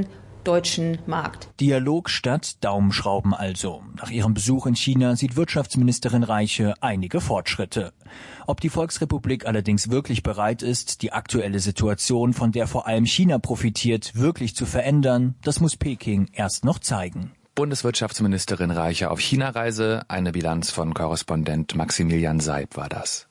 deutschen Markt. Dialog statt Daumenschrauben also. Nach ihrem Besuch in China sieht Wirtschaftsministerin Reiche einige Fortschritte. Ob die Volksrepublik allerdings wirklich bereit ist, die aktuelle Situation, von der vor allem China profitiert, wirklich zu verändern, das muss Peking erst noch zeigen. Bundeswirtschaftsministerin Reiche auf China-Reise, eine Bilanz von Korrespondent Maximilian Seib war das.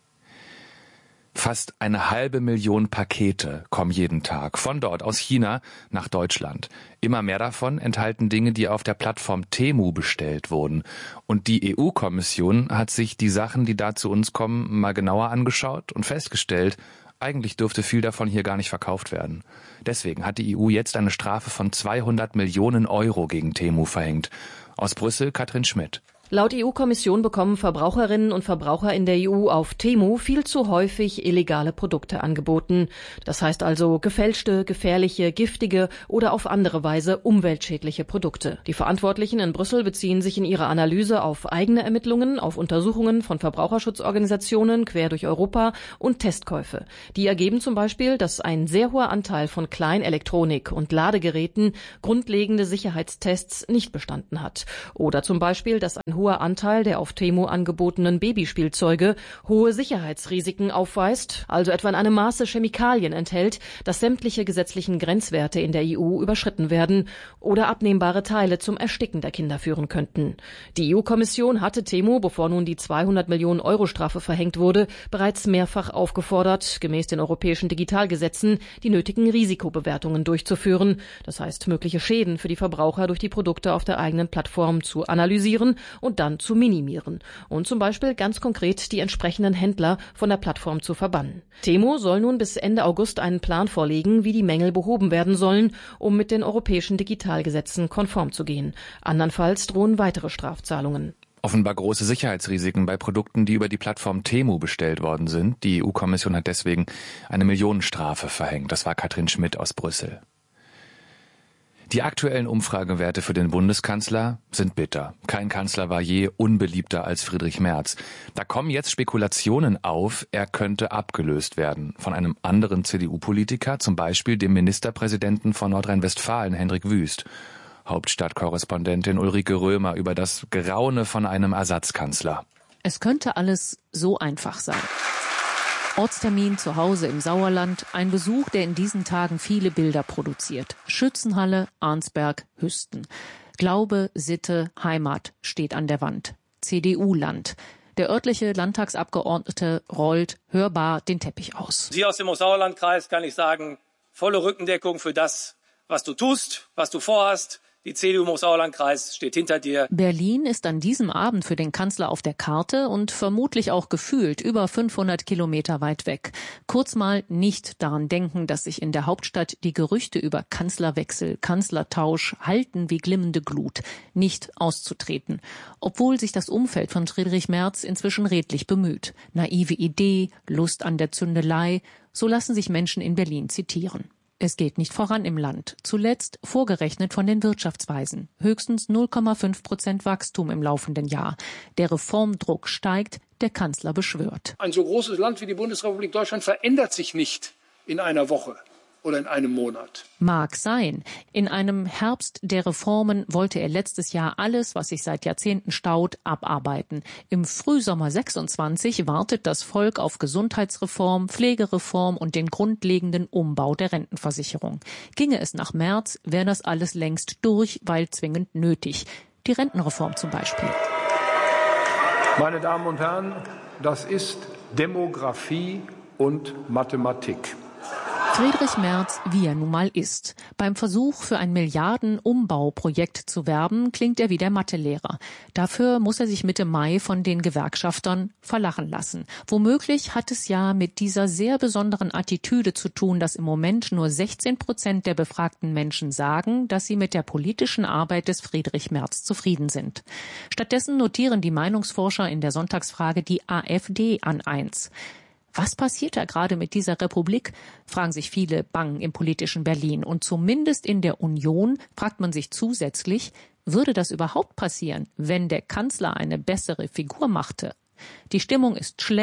Fast eine halbe Million Pakete kommen jeden Tag von dort aus China nach Deutschland. Immer mehr davon enthalten Dinge, die auf der Plattform Temu bestellt wurden. Und die E U-Kommission hat sich die Sachen, die da zu uns kommen, mal genauer angeschaut und festgestellt, eigentlich dürfte viel davon hier gar nicht verkauft werden. Deswegen hat die E U jetzt eine Strafe von zweihundert Millionen Euro gegen Temu verhängt. Aus Brüssel Katrin Schmidt. Laut E U-Kommission bekommen Verbraucherinnen und Verbraucher in der E U auf Temu viel zu häufig illegale Produkte angeboten. Das heißt also gefälschte, gefährliche, giftige oder auf andere Weise umweltschädliche Produkte. Die Verantwortlichen in Brüssel beziehen sich in ihrer Analyse auf eigene Ermittlungen, auf Untersuchungen von Verbraucherschutzorganisationen quer durch Europa und Testkäufe. Die ergeben zum Beispiel, dass ein sehr hoher Anteil von Kleinelektronik und Ladegeräten grundlegende Sicherheitstests nicht bestanden hat. Oder zum Beispiel, dass ein hoher Anteil der auf Temu angebotenen Babyspielzeuge hohe Sicherheitsrisiken aufweist, also etwa in einem Maße Chemikalien enthält, dass sämtliche gesetzlichen Grenzwerte in der E U überschritten werden oder abnehmbare Teile zum Ersticken der Kinder führen könnten. Die E U-Kommission hatte Temu, bevor nun die zweihundert Millionen Euro Strafe verhängt wurde, bereits mehrfach aufgefordert, gemäß den europäischen Digitalgesetzen die nötigen Risikobewertungen durchzuführen, das heißt mögliche Schäden für die Verbraucher durch die Produkte auf der eigenen Plattform zu analysieren und dann zu minimieren und zum Beispiel ganz konkret die entsprechenden Händler von der Plattform zu verbannen. Temu soll nun bis Ende August einen Plan vorlegen, wie die Mängel behoben werden sollen, um mit den europäischen Digitalgesetzen konform zu gehen. Andernfalls drohen weitere Strafzahlungen. Offenbar große Sicherheitsrisiken bei Produkten, die über die Plattform Temu bestellt worden sind. Die E U-Kommission hat deswegen eine Millionenstrafe verhängt. Das war Katrin Schmidt aus Brüssel. Die aktuellen Umfragewerte für den Bundeskanzler sind bitter. Kein Kanzler war je unbeliebter als Friedrich Merz. Da kommen jetzt Spekulationen auf, er könnte abgelöst werden von einem anderen C D U-Politiker, zum Beispiel dem Ministerpräsidenten von Nordrhein-Westfalen, Hendrik Wüst. Hauptstadtkorrespondentin Ulrike Römer über das Geraune von einem Ersatzkanzler. Es könnte alles so einfach sein. Ortstermin zu Hause im Sauerland, ein Besuch, der in diesen Tagen viele Bilder produziert. Schützenhalle, Arnsberg, Hüsten. Glaube, Sitte, Heimat steht an der Wand. C D U-Land. Der örtliche Landtagsabgeordnete rollt hörbar den Teppich aus. Sie aus dem Sauerlandkreis kann ich sagen, volle Rückendeckung für das, was du tust, was du vorhast. Die C D U im Sauerlandkreis steht hinter dir. Berlin ist an diesem Abend für den Kanzler auf der Karte und vermutlich auch gefühlt über fünfhundert Kilometer weit weg. Kurz mal nicht daran denken, dass sich in der Hauptstadt die Gerüchte über Kanzlerwechsel, Kanzlertausch halten wie glimmende Glut. Nicht auszutreten. Obwohl sich das Umfeld von Friedrich Merz inzwischen redlich bemüht. Naive Idee, Lust an der Zündelei, so lassen sich Menschen in Berlin zitieren. Es geht nicht voran im Land. Zuletzt vorgerechnet von den Wirtschaftsweisen. Höchstens null Komma fünf Prozent Wachstum im laufenden Jahr. Der Reformdruck steigt, der Kanzler beschwört. Ein so großes Land wie die Bundesrepublik Deutschland verändert sich nicht in einer Woche oder in einem Monat. Mag sein. In einem Herbst der Reformen wollte er letztes Jahr alles, was sich seit Jahrzehnten staut, abarbeiten. Im Frühsommer sechsundzwanzig wartet das Volk auf Gesundheitsreform, Pflegereform und den grundlegenden Umbau der Rentenversicherung. Ginge es nach Merz, wäre das alles längst durch, weil zwingend nötig. Die Rentenreform zum Beispiel. Meine Damen und Herren, das ist Demografie und Mathematik. Friedrich Merz, wie er nun mal ist. Beim Versuch, für ein Milliarden-Umbauprojekt zu werben, klingt er wie der Mathelehrer. Dafür muss er sich Mitte Mai von den Gewerkschaftern verlachen lassen. Womöglich hat es ja mit dieser sehr besonderen Attitüde zu tun, dass im Moment nur sechzehn Prozent der befragten Menschen sagen, dass sie mit der politischen Arbeit des Friedrich Merz zufrieden sind. Stattdessen notieren die Meinungsforscher in der Sonntagsfrage die AfD an eins. Was passiert da gerade mit dieser Republik, fragen sich viele bang im politischen Berlin. Und zumindest in der Union fragt man sich zusätzlich, würde das überhaupt passieren, wenn der Kanzler eine bessere Figur machte? Die Stimmung ist schlecht,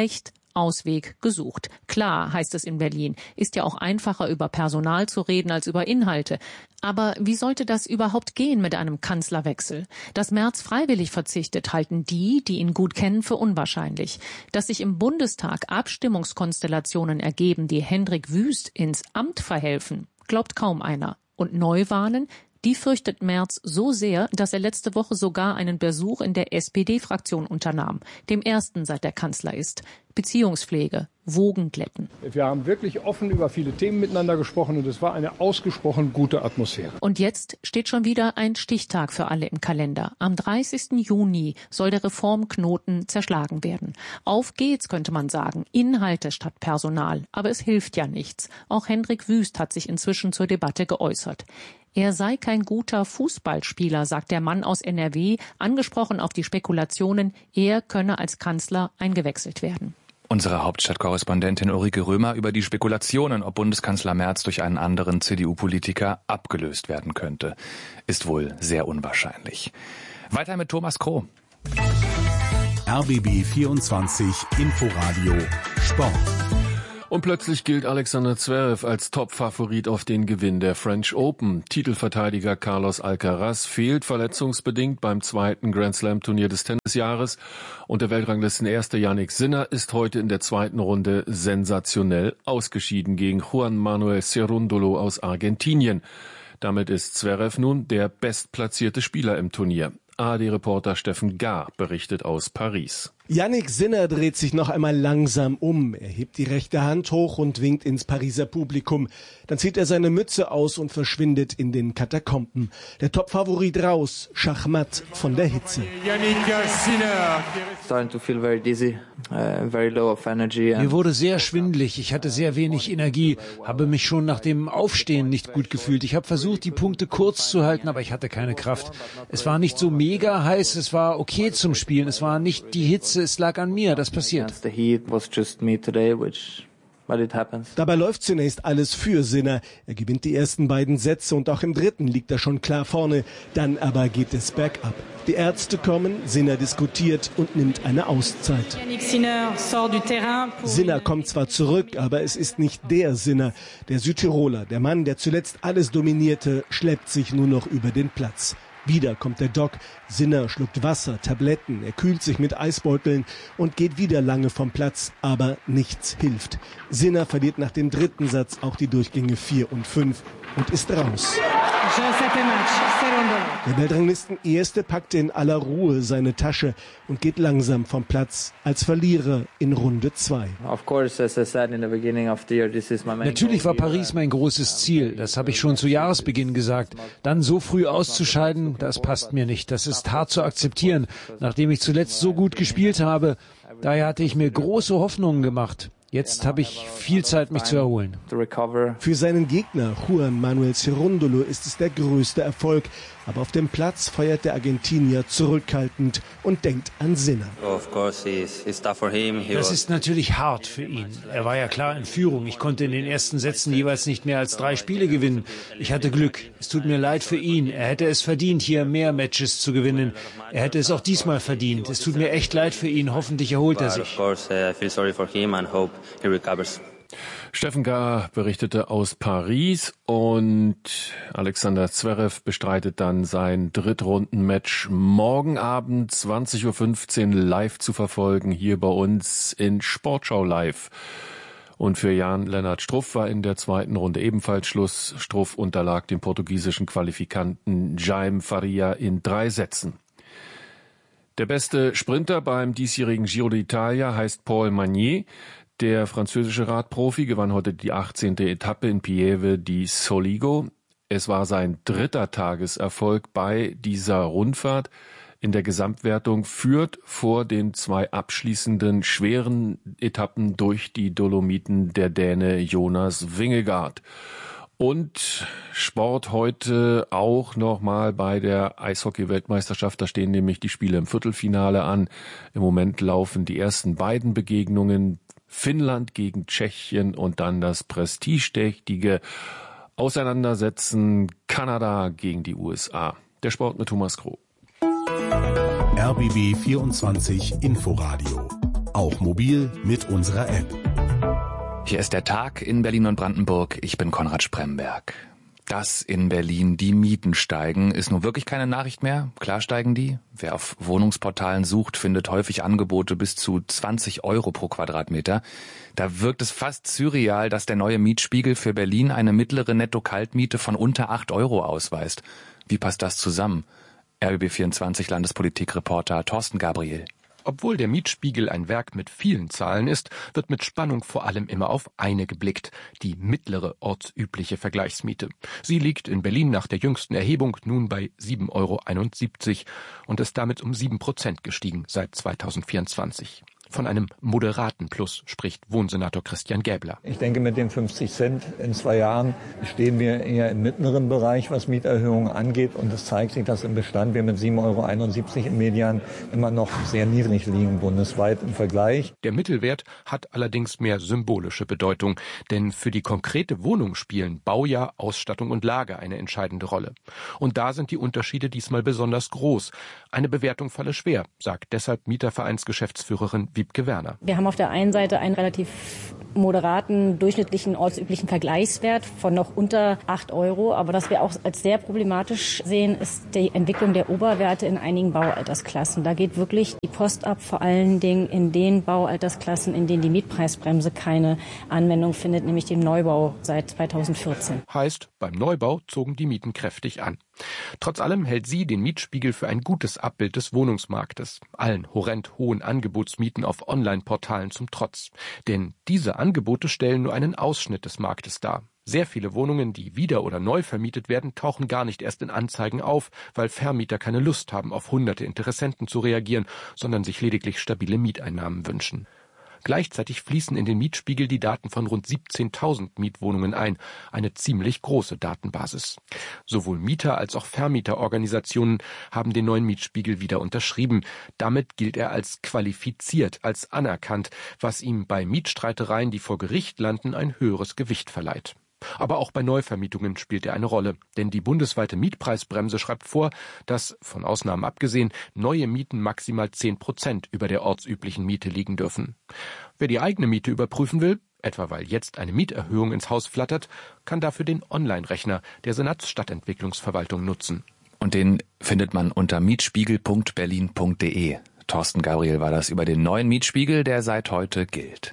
Ausweg gesucht. Klar, heißt es in Berlin, ist ja auch einfacher über Personal zu reden als über Inhalte. Aber wie sollte das überhaupt gehen mit einem Kanzlerwechsel? Dass Merz freiwillig verzichtet, halten die, die ihn gut kennen, für unwahrscheinlich. Dass sich im Bundestag Abstimmungskonstellationen ergeben, die Hendrik Wüst ins Amt verhelfen, glaubt kaum einer. Und Neuwahlen? Die fürchtet Merz so sehr, dass er letzte Woche sogar einen Besuch in der S P D-Fraktion unternahm, dem ersten seit der Kanzler ist. Beziehungspflege, Wogen glätten. Wir haben wirklich offen über viele Themen miteinander gesprochen und es war eine ausgesprochen gute Atmosphäre. Und jetzt steht schon wieder ein Stichtag für alle im Kalender. Am dreißigsten Juni soll der Reformknoten zerschlagen werden. Auf geht's, könnte man sagen. Inhalte statt Personal. Aber es hilft ja nichts. Auch Hendrik Wüst hat sich inzwischen zur Debatte geäußert. Er sei kein guter Fußballspieler, sagt der Mann aus N R W, angesprochen auf die Spekulationen, er könne als Kanzler eingewechselt werden. Unsere Hauptstadtkorrespondentin Ulrike Römer über die Spekulationen, ob Bundeskanzler Merz durch einen anderen C D U-Politiker abgelöst werden könnte, ist wohl sehr unwahrscheinlich. Weiter mit Thomas Kroh. R B B vierundzwanzig Inforadio Sport. Und plötzlich gilt Alexander Zverev als Top-Favorit auf den Gewinn der French Open. Titelverteidiger Carlos Alcaraz fehlt verletzungsbedingt beim zweiten Grand-Slam-Turnier des Tennisjahres. Und der Weltranglistenerste Jannik Sinner ist heute in der zweiten Runde sensationell ausgeschieden gegen Juan Manuel Cerúndolo aus Argentinien. Damit ist Zverev nun der bestplatzierte Spieler im Turnier. A R D-Reporter Steffen Gahr berichtet aus Paris. Jannik Sinner dreht sich noch einmal langsam um. Er hebt die rechte Hand hoch und winkt ins Pariser Publikum. Dann zieht er seine Mütze aus und verschwindet in den Katakomben. Der Topfavorit raus, schachmatt von der Hitze. Mir wurde sehr schwindelig. Ich hatte sehr wenig Energie, habe mich schon nach dem Aufstehen nicht gut gefühlt. Ich habe versucht, die Punkte kurz zu halten, aber ich hatte keine Kraft. Es war nicht so mega heiß, es war okay zum Spielen. Es war nicht die Hitze. Es lag an mir, das passiert. Dabei läuft zunächst alles für Sinner. Er gewinnt die ersten beiden Sätze und auch im dritten liegt er schon klar vorne. Dann aber geht es bergab. Die Ärzte kommen, Sinner diskutiert und nimmt eine Auszeit. Sinner kommt zwar zurück, aber es ist nicht der Sinner. Der Südtiroler, der Mann, der zuletzt alles dominierte, schleppt sich nur noch über den Platz. Wieder kommt der Doc. Sinner schluckt Wasser, Tabletten, er kühlt sich mit Eisbeuteln und geht wieder lange vom Platz, aber nichts hilft. Sinner verliert nach dem dritten Satz auch die Durchgänge vier und fünf und ist raus. Der Weltranglisten-Erste packte in aller Ruhe seine Tasche und geht langsam vom Platz als Verlierer in Runde zwei. Natürlich war Paris mein großes Ziel. Das habe ich schon zu Jahresbeginn gesagt. Dann so früh auszuscheiden, das passt mir nicht. Das ist hart zu akzeptieren, nachdem ich zuletzt so gut gespielt habe. Daher hatte ich mir große Hoffnungen gemacht. Jetzt habe ich viel Zeit, mich zu erholen. Für seinen Gegner Juan Manuel Cerúndolo ist es der größte Erfolg. Aber auf dem Platz feiert der Argentinier zurückhaltend und denkt an Sinner. Das ist natürlich hart für ihn. Er war ja klar in Führung. Ich konnte in den ersten Sätzen jeweils nicht mehr als drei Spiele gewinnen. Ich hatte Glück. Es tut mir leid für ihn. Er hätte es verdient, hier mehr Matches zu gewinnen. Er hätte es auch diesmal verdient. Es tut mir echt leid für ihn. Hoffentlich erholt er sich. Steffen Gahr berichtete aus Paris und Alexander Zverev bestreitet dann sein Drittrundenmatch morgen Abend zwanzig Uhr fünfzehn live zu verfolgen hier bei uns in Sportschau Live. Und für Jan-Lennart Struff war in der zweiten Runde ebenfalls Schluss. Struff unterlag dem portugiesischen Qualifikanten Jaime Faria in drei Sätzen. Der beste Sprinter beim diesjährigen Giro d'Italia heißt Paul Magnier. Der französische Radprofi gewann heute die achtzehnte Etappe in Pieve di Soligo. Es war sein dritter Tageserfolg bei dieser Rundfahrt. In der Gesamtwertung führt vor den zwei abschließenden schweren Etappen durch die Dolomiten der Däne Jonas Vingegaard. Und Sport heute auch nochmal bei der Eishockey-Weltmeisterschaft. Da stehen nämlich die Spiele im Viertelfinale an. Im Moment laufen die ersten beiden Begegnungen. Finnland gegen Tschechien und dann das prestigeträchtige Auseinandersetzen Kanada gegen die U S A. Der Sport mit Thomas Kroh. R B B vierundzwanzig Inforadio auch mobil mit unserer App. Hier ist der Tag in Berlin und Brandenburg. Ich bin Konrad Spremberg. Dass in Berlin die Mieten steigen, ist nun wirklich keine Nachricht mehr. Klar steigen die. Wer auf Wohnungsportalen sucht, findet häufig Angebote bis zu zwanzig Euro pro Quadratmeter. Da wirkt es fast surreal, dass der neue Mietspiegel für Berlin eine mittlere Netto-Kaltmiete von unter acht Euro ausweist. Wie passt das zusammen? R B B vierundzwanzig Landespolitik-Reporter Thorsten Gabriel. Obwohl der Mietspiegel ein Werk mit vielen Zahlen ist, wird mit Spannung vor allem immer auf eine geblickt, die mittlere ortsübliche Vergleichsmiete. Sie liegt in Berlin nach der jüngsten Erhebung nun bei sieben Euro einundsiebzig und ist damit um sieben Prozent gestiegen seit zweitausendvierundzwanzig. Von einem moderaten Plus spricht Wohnsenator Christian Gäbler. Ich denke, mit den fünfzig Cent in zwei Jahren stehen wir eher im mittleren Bereich, was Mieterhöhungen angeht. Und es zeigt sich, dass im Bestand wir mit sieben Euro einundsiebzig im Median immer noch sehr niedrig liegen, bundesweit im Vergleich. Der Mittelwert hat allerdings mehr symbolische Bedeutung. Denn für die konkrete Wohnung spielen Baujahr, Ausstattung und Lage eine entscheidende Rolle. Und da sind die Unterschiede diesmal besonders groß. Eine Bewertung falle schwer, sagt deshalb Mietervereinsgeschäftsführerin Wiebke Werner. Wir haben auf der einen Seite einen relativ moderaten, durchschnittlichen, ortsüblichen Vergleichswert von noch unter acht Euro. Aber was wir auch als sehr problematisch sehen, ist die Entwicklung der Oberwerte in einigen Baualtersklassen. Da geht wirklich die Post ab, vor allen Dingen in den Baualtersklassen, in denen die Mietpreisbremse keine Anwendung findet, nämlich dem Neubau seit zweitausendvierzehn. Heißt, beim Neubau zogen die Mieten kräftig an. Trotz allem hält sie den Mietspiegel für ein gutes Abbild des Wohnungsmarktes, allen horrend hohen Angebotsmieten auf Online-Portalen zum Trotz. Denn diese Angebote stellen nur einen Ausschnitt des Marktes dar. Sehr viele Wohnungen, die wieder oder neu vermietet werden, tauchen gar nicht erst in Anzeigen auf, weil Vermieter keine Lust haben, auf hunderte Interessenten zu reagieren, sondern sich lediglich stabile Mieteinnahmen wünschen. Gleichzeitig fließen in den Mietspiegel die Daten von rund siebzehntausend Mietwohnungen ein, eine ziemlich große Datenbasis. Sowohl Mieter als auch Vermieterorganisationen haben den neuen Mietspiegel wieder unterschrieben. Damit gilt er als qualifiziert, als anerkannt, was ihm bei Mietstreitereien, die vor Gericht landen, ein höheres Gewicht verleiht. Aber auch bei Neuvermietungen spielt er eine Rolle, denn die bundesweite Mietpreisbremse schreibt vor, dass, von Ausnahmen abgesehen, neue Mieten maximal zehn Prozent über der ortsüblichen Miete liegen dürfen. Wer die eigene Miete überprüfen will, etwa weil jetzt eine Mieterhöhung ins Haus flattert, kann dafür den Online-Rechner der Senatsstadtentwicklungsverwaltung nutzen. Und den findet man unter mietspiegel punkt berlin punkt de. Thorsten Gabriel war das über den neuen Mietspiegel, der seit heute gilt.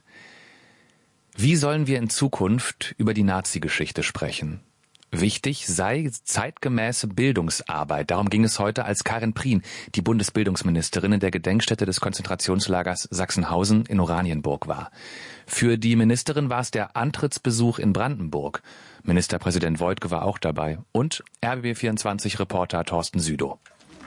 Wie sollen wir in Zukunft über die Nazi-Geschichte sprechen? Wichtig sei zeitgemäße Bildungsarbeit. Darum ging es heute, als Karin Prien, die Bundesbildungsministerin, in der Gedenkstätte des Konzentrationslagers Sachsenhausen in Oranienburg war. Für die Ministerin war es der Antrittsbesuch in Brandenburg. Ministerpräsident Woidke war auch dabei. Und R B B vierundzwanzig-Reporter Thorsten Südow.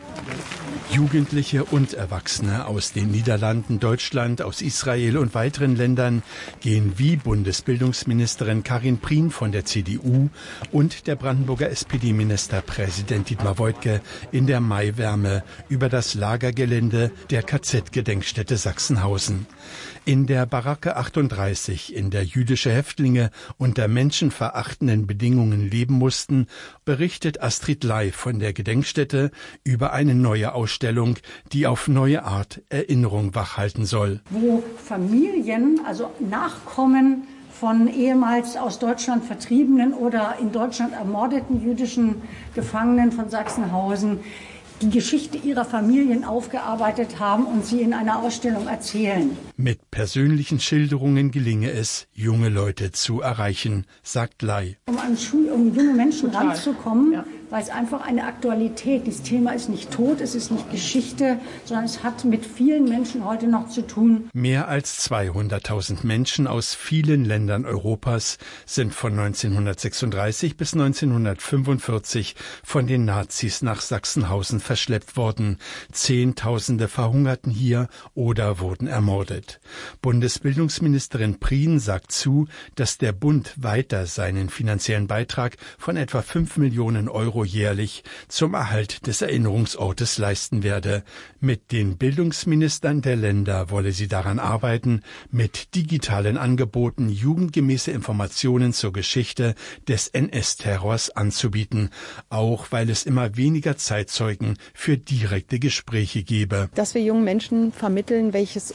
Jugendliche und Erwachsene aus den Niederlanden, Deutschland, aus Israel und weiteren Ländern gehen wie Bundesbildungsministerin Karin Prien von der C D U und der Brandenburger S P D-Ministerpräsident Dietmar Woidke in der Maiwärme über das Lagergelände der K Z-Gedenkstätte Sachsenhausen. In der Baracke achtunddreißig, in der jüdische Häftlinge unter menschenverachtenden Bedingungen leben mussten, berichtet Astrid Ley von der Gedenkstätte über eine neue Ausstellung, die auf neue Art Erinnerung wachhalten soll. Wo Familien, also Nachkommen von ehemals aus Deutschland vertriebenen oder in Deutschland ermordeten jüdischen Gefangenen von Sachsenhausen die Geschichte ihrer Familien aufgearbeitet haben und sie in einer Ausstellung erzählen. Mit persönlichen Schilderungen gelinge es, junge Leute zu erreichen, sagt Ley. Um an Schul- um junge Menschen Total. ranzukommen, ja. weil es einfach eine Aktualität, dieses Thema ist nicht tot, es ist nicht Geschichte, sondern es hat mit vielen Menschen heute noch zu tun. Mehr als zweihunderttausend Menschen aus vielen Ländern Europas sind von neunzehnhundertsechsunddreißig bis neunzehnhundertfünfundvierzig von den Nazis nach Sachsenhausen verschleppt worden. Zehntausende verhungerten hier oder wurden ermordet. Bundesbildungsministerin Prien sagt zu, dass der Bund weiter seinen finanziellen Beitrag von etwa fünf Millionen Euro jährlich zum Erhalt des Erinnerungsortes leisten werde. Mit den Bildungsministern der Länder wolle sie daran arbeiten, mit digitalen Angeboten jugendgemäße Informationen zur Geschichte des N S-Terrors anzubieten, auch weil es immer weniger Zeitzeugen für direkte Gespräche gebe. Dass wir jungen Menschen vermitteln, welches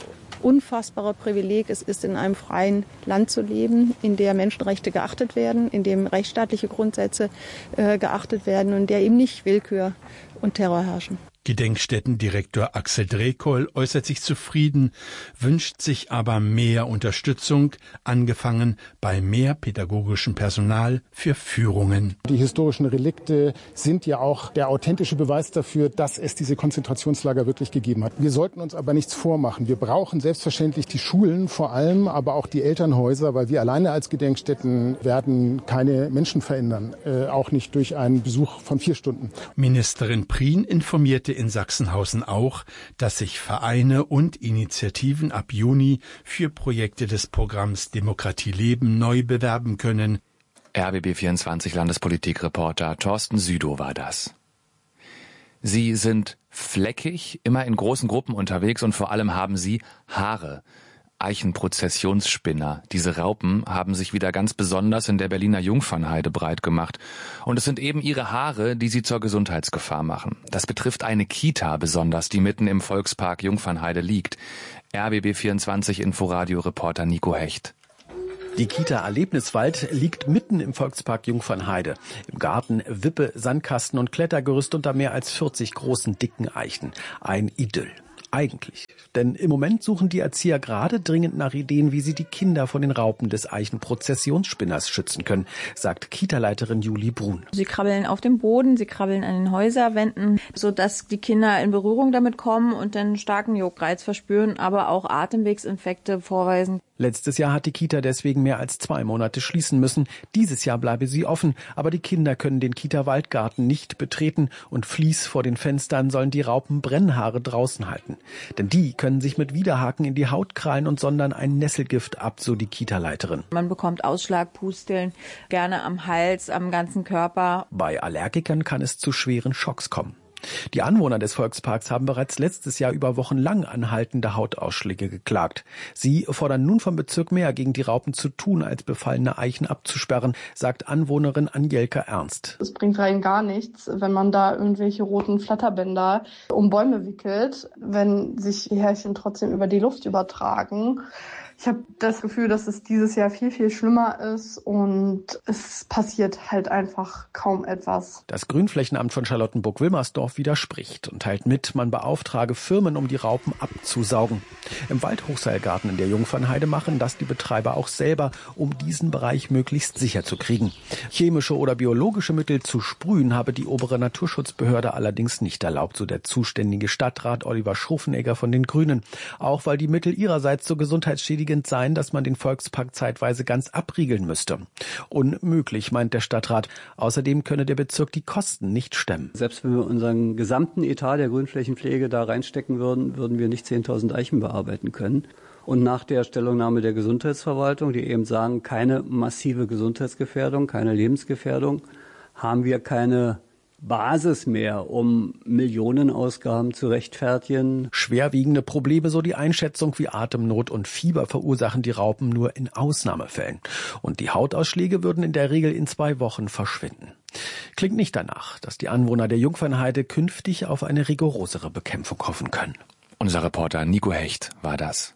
unfassbare Privileg es ist, in einem freien Land zu leben, in der Menschenrechte geachtet werden, in dem rechtsstaatliche Grundsätze äh, geachtet werden und in der eben nicht Willkür und Terror herrschen. Gedenkstättendirektor Axel Drekoll äußert sich zufrieden, wünscht sich aber mehr Unterstützung, angefangen bei mehr pädagogischem Personal für Führungen. Die historischen Relikte sind ja auch der authentische Beweis dafür, dass es diese Konzentrationslager wirklich gegeben hat. Wir sollten uns aber nichts vormachen. Wir brauchen selbstverständlich die Schulen vor allem, aber auch die Elternhäuser, weil wir alleine als Gedenkstätten werden keine Menschen verändern, äh, auch nicht durch einen Besuch von vier Stunden. Ministerin Prien informierte in Sachsenhausen auch, dass sich Vereine und Initiativen ab Juni für Projekte des Programms Demokratie leben neu bewerben können. R B B vierundzwanzig Landespolitikreporter Thorsten Südow war das. Sie sind fleckig, immer in großen Gruppen unterwegs und vor allem haben sie Haare. Eichenprozessionsspinner. Diese Raupen haben sich wieder ganz besonders in der Berliner Jungfernheide breit gemacht. Und es sind eben ihre Haare, die sie zur Gesundheitsgefahr machen. Das betrifft eine Kita besonders, die mitten im Volkspark Jungfernheide liegt. R B B vierundzwanzig Inforadio-Reporter Nico Hecht. Die Kita Erlebniswald liegt mitten im Volkspark Jungfernheide. Im Garten Wippe, Sandkasten und Klettergerüst unter mehr als vierzig großen, dicken Eichen. Ein Idyll. Eigentlich. Denn im Moment suchen die Erzieher gerade dringend nach Ideen, wie sie die Kinder vor den Raupen des Eichenprozessionsspinners schützen können, sagt Kita-Leiterin Julie Brun. Sie krabbeln auf dem Boden, sie krabbeln an den Häuserwänden, sodass die Kinder in Berührung damit kommen und einen starken Juckreiz verspüren, aber auch Atemwegsinfekte vorweisen. Letztes Jahr hat die Kita deswegen mehr als zwei Monate schließen müssen. Dieses Jahr bleibe sie offen, aber die Kinder können den Kita-Waldgarten nicht betreten und Vlies vor den Fenstern sollen die Raupen Brennhaare draußen halten. Denn die können sich mit Widerhaken in die Haut krallen und sondern ein Nesselgift ab, so die Kita-Leiterin. Man bekommt Ausschlag, Pusteln, gerne am Hals, am ganzen Körper. Bei Allergikern kann es zu schweren Schocks kommen. Die Anwohner des Volksparks haben bereits letztes Jahr über Wochen lang anhaltende Hautausschläge geklagt. Sie fordern nun vom Bezirk mehr gegen die Raupen zu tun, als befallene Eichen abzusperren, sagt Anwohnerin Anjelka Ernst. Es bringt rein gar nichts, wenn man da irgendwelche roten Flatterbänder um Bäume wickelt, wenn sich die Härchen trotzdem über die Luft übertragen. Ich habe das Gefühl, dass es dieses Jahr viel, viel schlimmer ist und es passiert halt einfach kaum etwas. Das Grünflächenamt von Charlottenburg-Wilmersdorf widerspricht und teilt mit, man beauftrage Firmen, um die Raupen abzusaugen. Im Waldhochseilgarten in der Jungfernheide machen das die Betreiber auch selber, um diesen Bereich möglichst sicher zu kriegen. Chemische oder biologische Mittel zu sprühen habe die obere Naturschutzbehörde allerdings nicht erlaubt, so der zuständige Stadtrat Oliver Schruffenegger von den Grünen. Auch weil die Mittel ihrerseits zur Gesundheitsschädigung sein, dass man den Volkspark zeitweise ganz abriegeln müsste. Unmöglich, meint der Stadtrat. Außerdem könne der Bezirk die Kosten nicht stemmen. Selbst wenn wir unseren gesamten Etat der Grünflächenpflege da reinstecken würden, würden wir nicht zehntausend Eichen bearbeiten können. Und nach der Stellungnahme der Gesundheitsverwaltung, die eben sagen, keine massive Gesundheitsgefährdung, keine Lebensgefährdung, haben wir keine Basis mehr, um Millionenausgaben zu rechtfertigen. Schwerwiegende Probleme, so die Einschätzung, wie Atemnot und Fieber verursachen die Raupen nur in Ausnahmefällen. Und die Hautausschläge würden in der Regel in zwei Wochen verschwinden. Klingt nicht danach, dass die Anwohner der Jungfernheide künftig auf eine rigorosere Bekämpfung hoffen können. Unser Reporter Nico Hecht war das.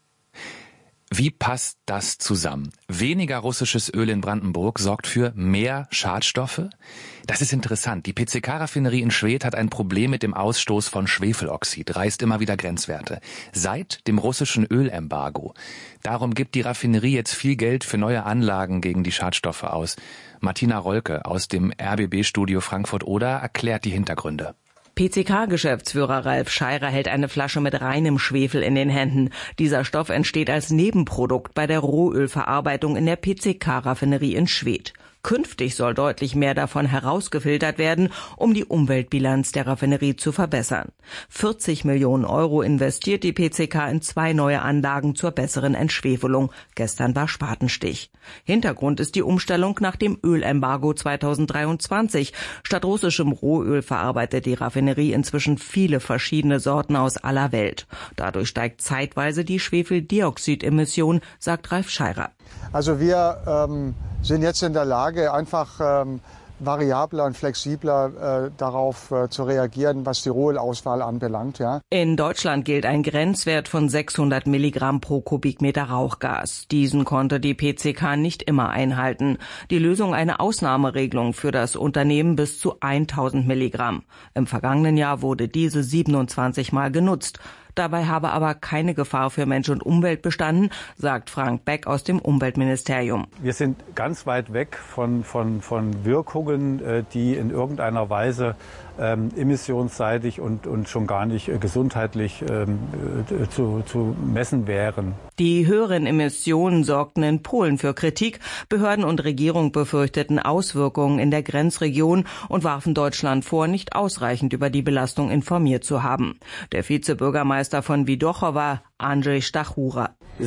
Wie passt das zusammen? Weniger russisches Öl in Brandenburg sorgt für mehr Schadstoffe? Das ist interessant. Die P C K-Raffinerie in Schwedt hat ein Problem mit dem Ausstoß von Schwefeloxid, reißt immer wieder Grenzwerte. Seit dem russischen Ölembargo. Darum gibt die Raffinerie jetzt viel Geld für neue Anlagen gegen die Schadstoffe aus. Martina Rolke aus dem R B B-Studio Frankfurt-Oder erklärt die Hintergründe. P C K-Geschäftsführer Ralf Scheirer hält eine Flasche mit reinem Schwefel in den Händen. Dieser Stoff entsteht als Nebenprodukt bei der Rohölverarbeitung in der P C K-Raffinerie in Schwedt. Künftig soll deutlich mehr davon herausgefiltert werden, um die Umweltbilanz der Raffinerie zu verbessern. vierzig Millionen Euro investiert die P C K in zwei neue Anlagen zur besseren Entschwefelung. Gestern war Spatenstich. Hintergrund ist die Umstellung nach dem Ölembargo zweitausenddreiundzwanzig. Statt russischem Rohöl verarbeitet die Raffinerie inzwischen viele verschiedene Sorten aus aller Welt. Dadurch steigt zeitweise die Schwefeldioxidemission, sagt Ralf Scheirer. Also wir ähm, sind jetzt in der Lage, einfach ähm, variabler und flexibler äh, darauf äh, zu reagieren, was die Rohölauswahl anbelangt. Ja. In Deutschland gilt ein Grenzwert von sechshundert Milligramm pro Kubikmeter Rauchgas. Diesen konnte die P C K nicht immer einhalten. Die Lösung eine Ausnahmeregelung für das Unternehmen bis zu tausend Milligramm. Im vergangenen Jahr wurde diese siebenundzwanzig Mal genutzt. Dabei habe aber keine Gefahr für Mensch und Umwelt bestanden, sagt Frank Beck aus dem Umweltministerium. Wir sind ganz weit weg von, von, von Wirkungen, die in irgendeiner Weise ähm, emissionsseitig und, und schon gar nicht äh, gesundheitlich ähm, äh, zu, zu messen wären. Die höheren Emissionen sorgten in Polen für Kritik. Behörden und Regierung befürchteten Auswirkungen in der Grenzregion und warfen Deutschland vor, nicht ausreichend über die Belastung informiert zu haben. Der Vizebürgermeister von Widochowa, Andrzej Stachura.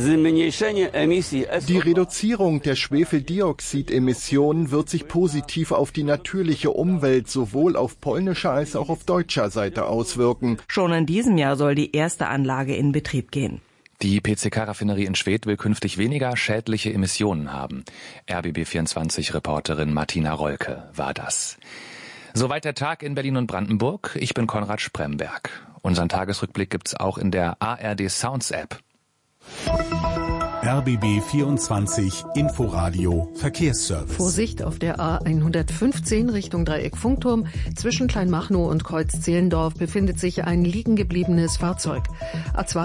Die Reduzierung der Schwefeldioxidemissionen wird sich positiv auf die natürliche Umwelt sowohl auf polnischer als auch auf deutscher Seite auswirken. Schon in diesem Jahr soll die erste Anlage in Betrieb gehen. Die P C K-Raffinerie in Schwedt will künftig weniger schädliche Emissionen haben. R B B vierundzwanzig-Reporterin Martina Rolke war das. Soweit der Tag in Berlin und Brandenburg. Ich bin Konrad Spremberg. Unseren Tagesrückblick gibt's auch in der A R D Sounds App. R B B vierundzwanzig Inforadio Verkehrsservice. Vorsicht auf der A hundertfünfzehn Richtung Dreieck Funkturm. Zwischen Kleinmachnow und Kreuz Zehlendorf befindet sich ein liegengebliebenes Fahrzeug. A zwei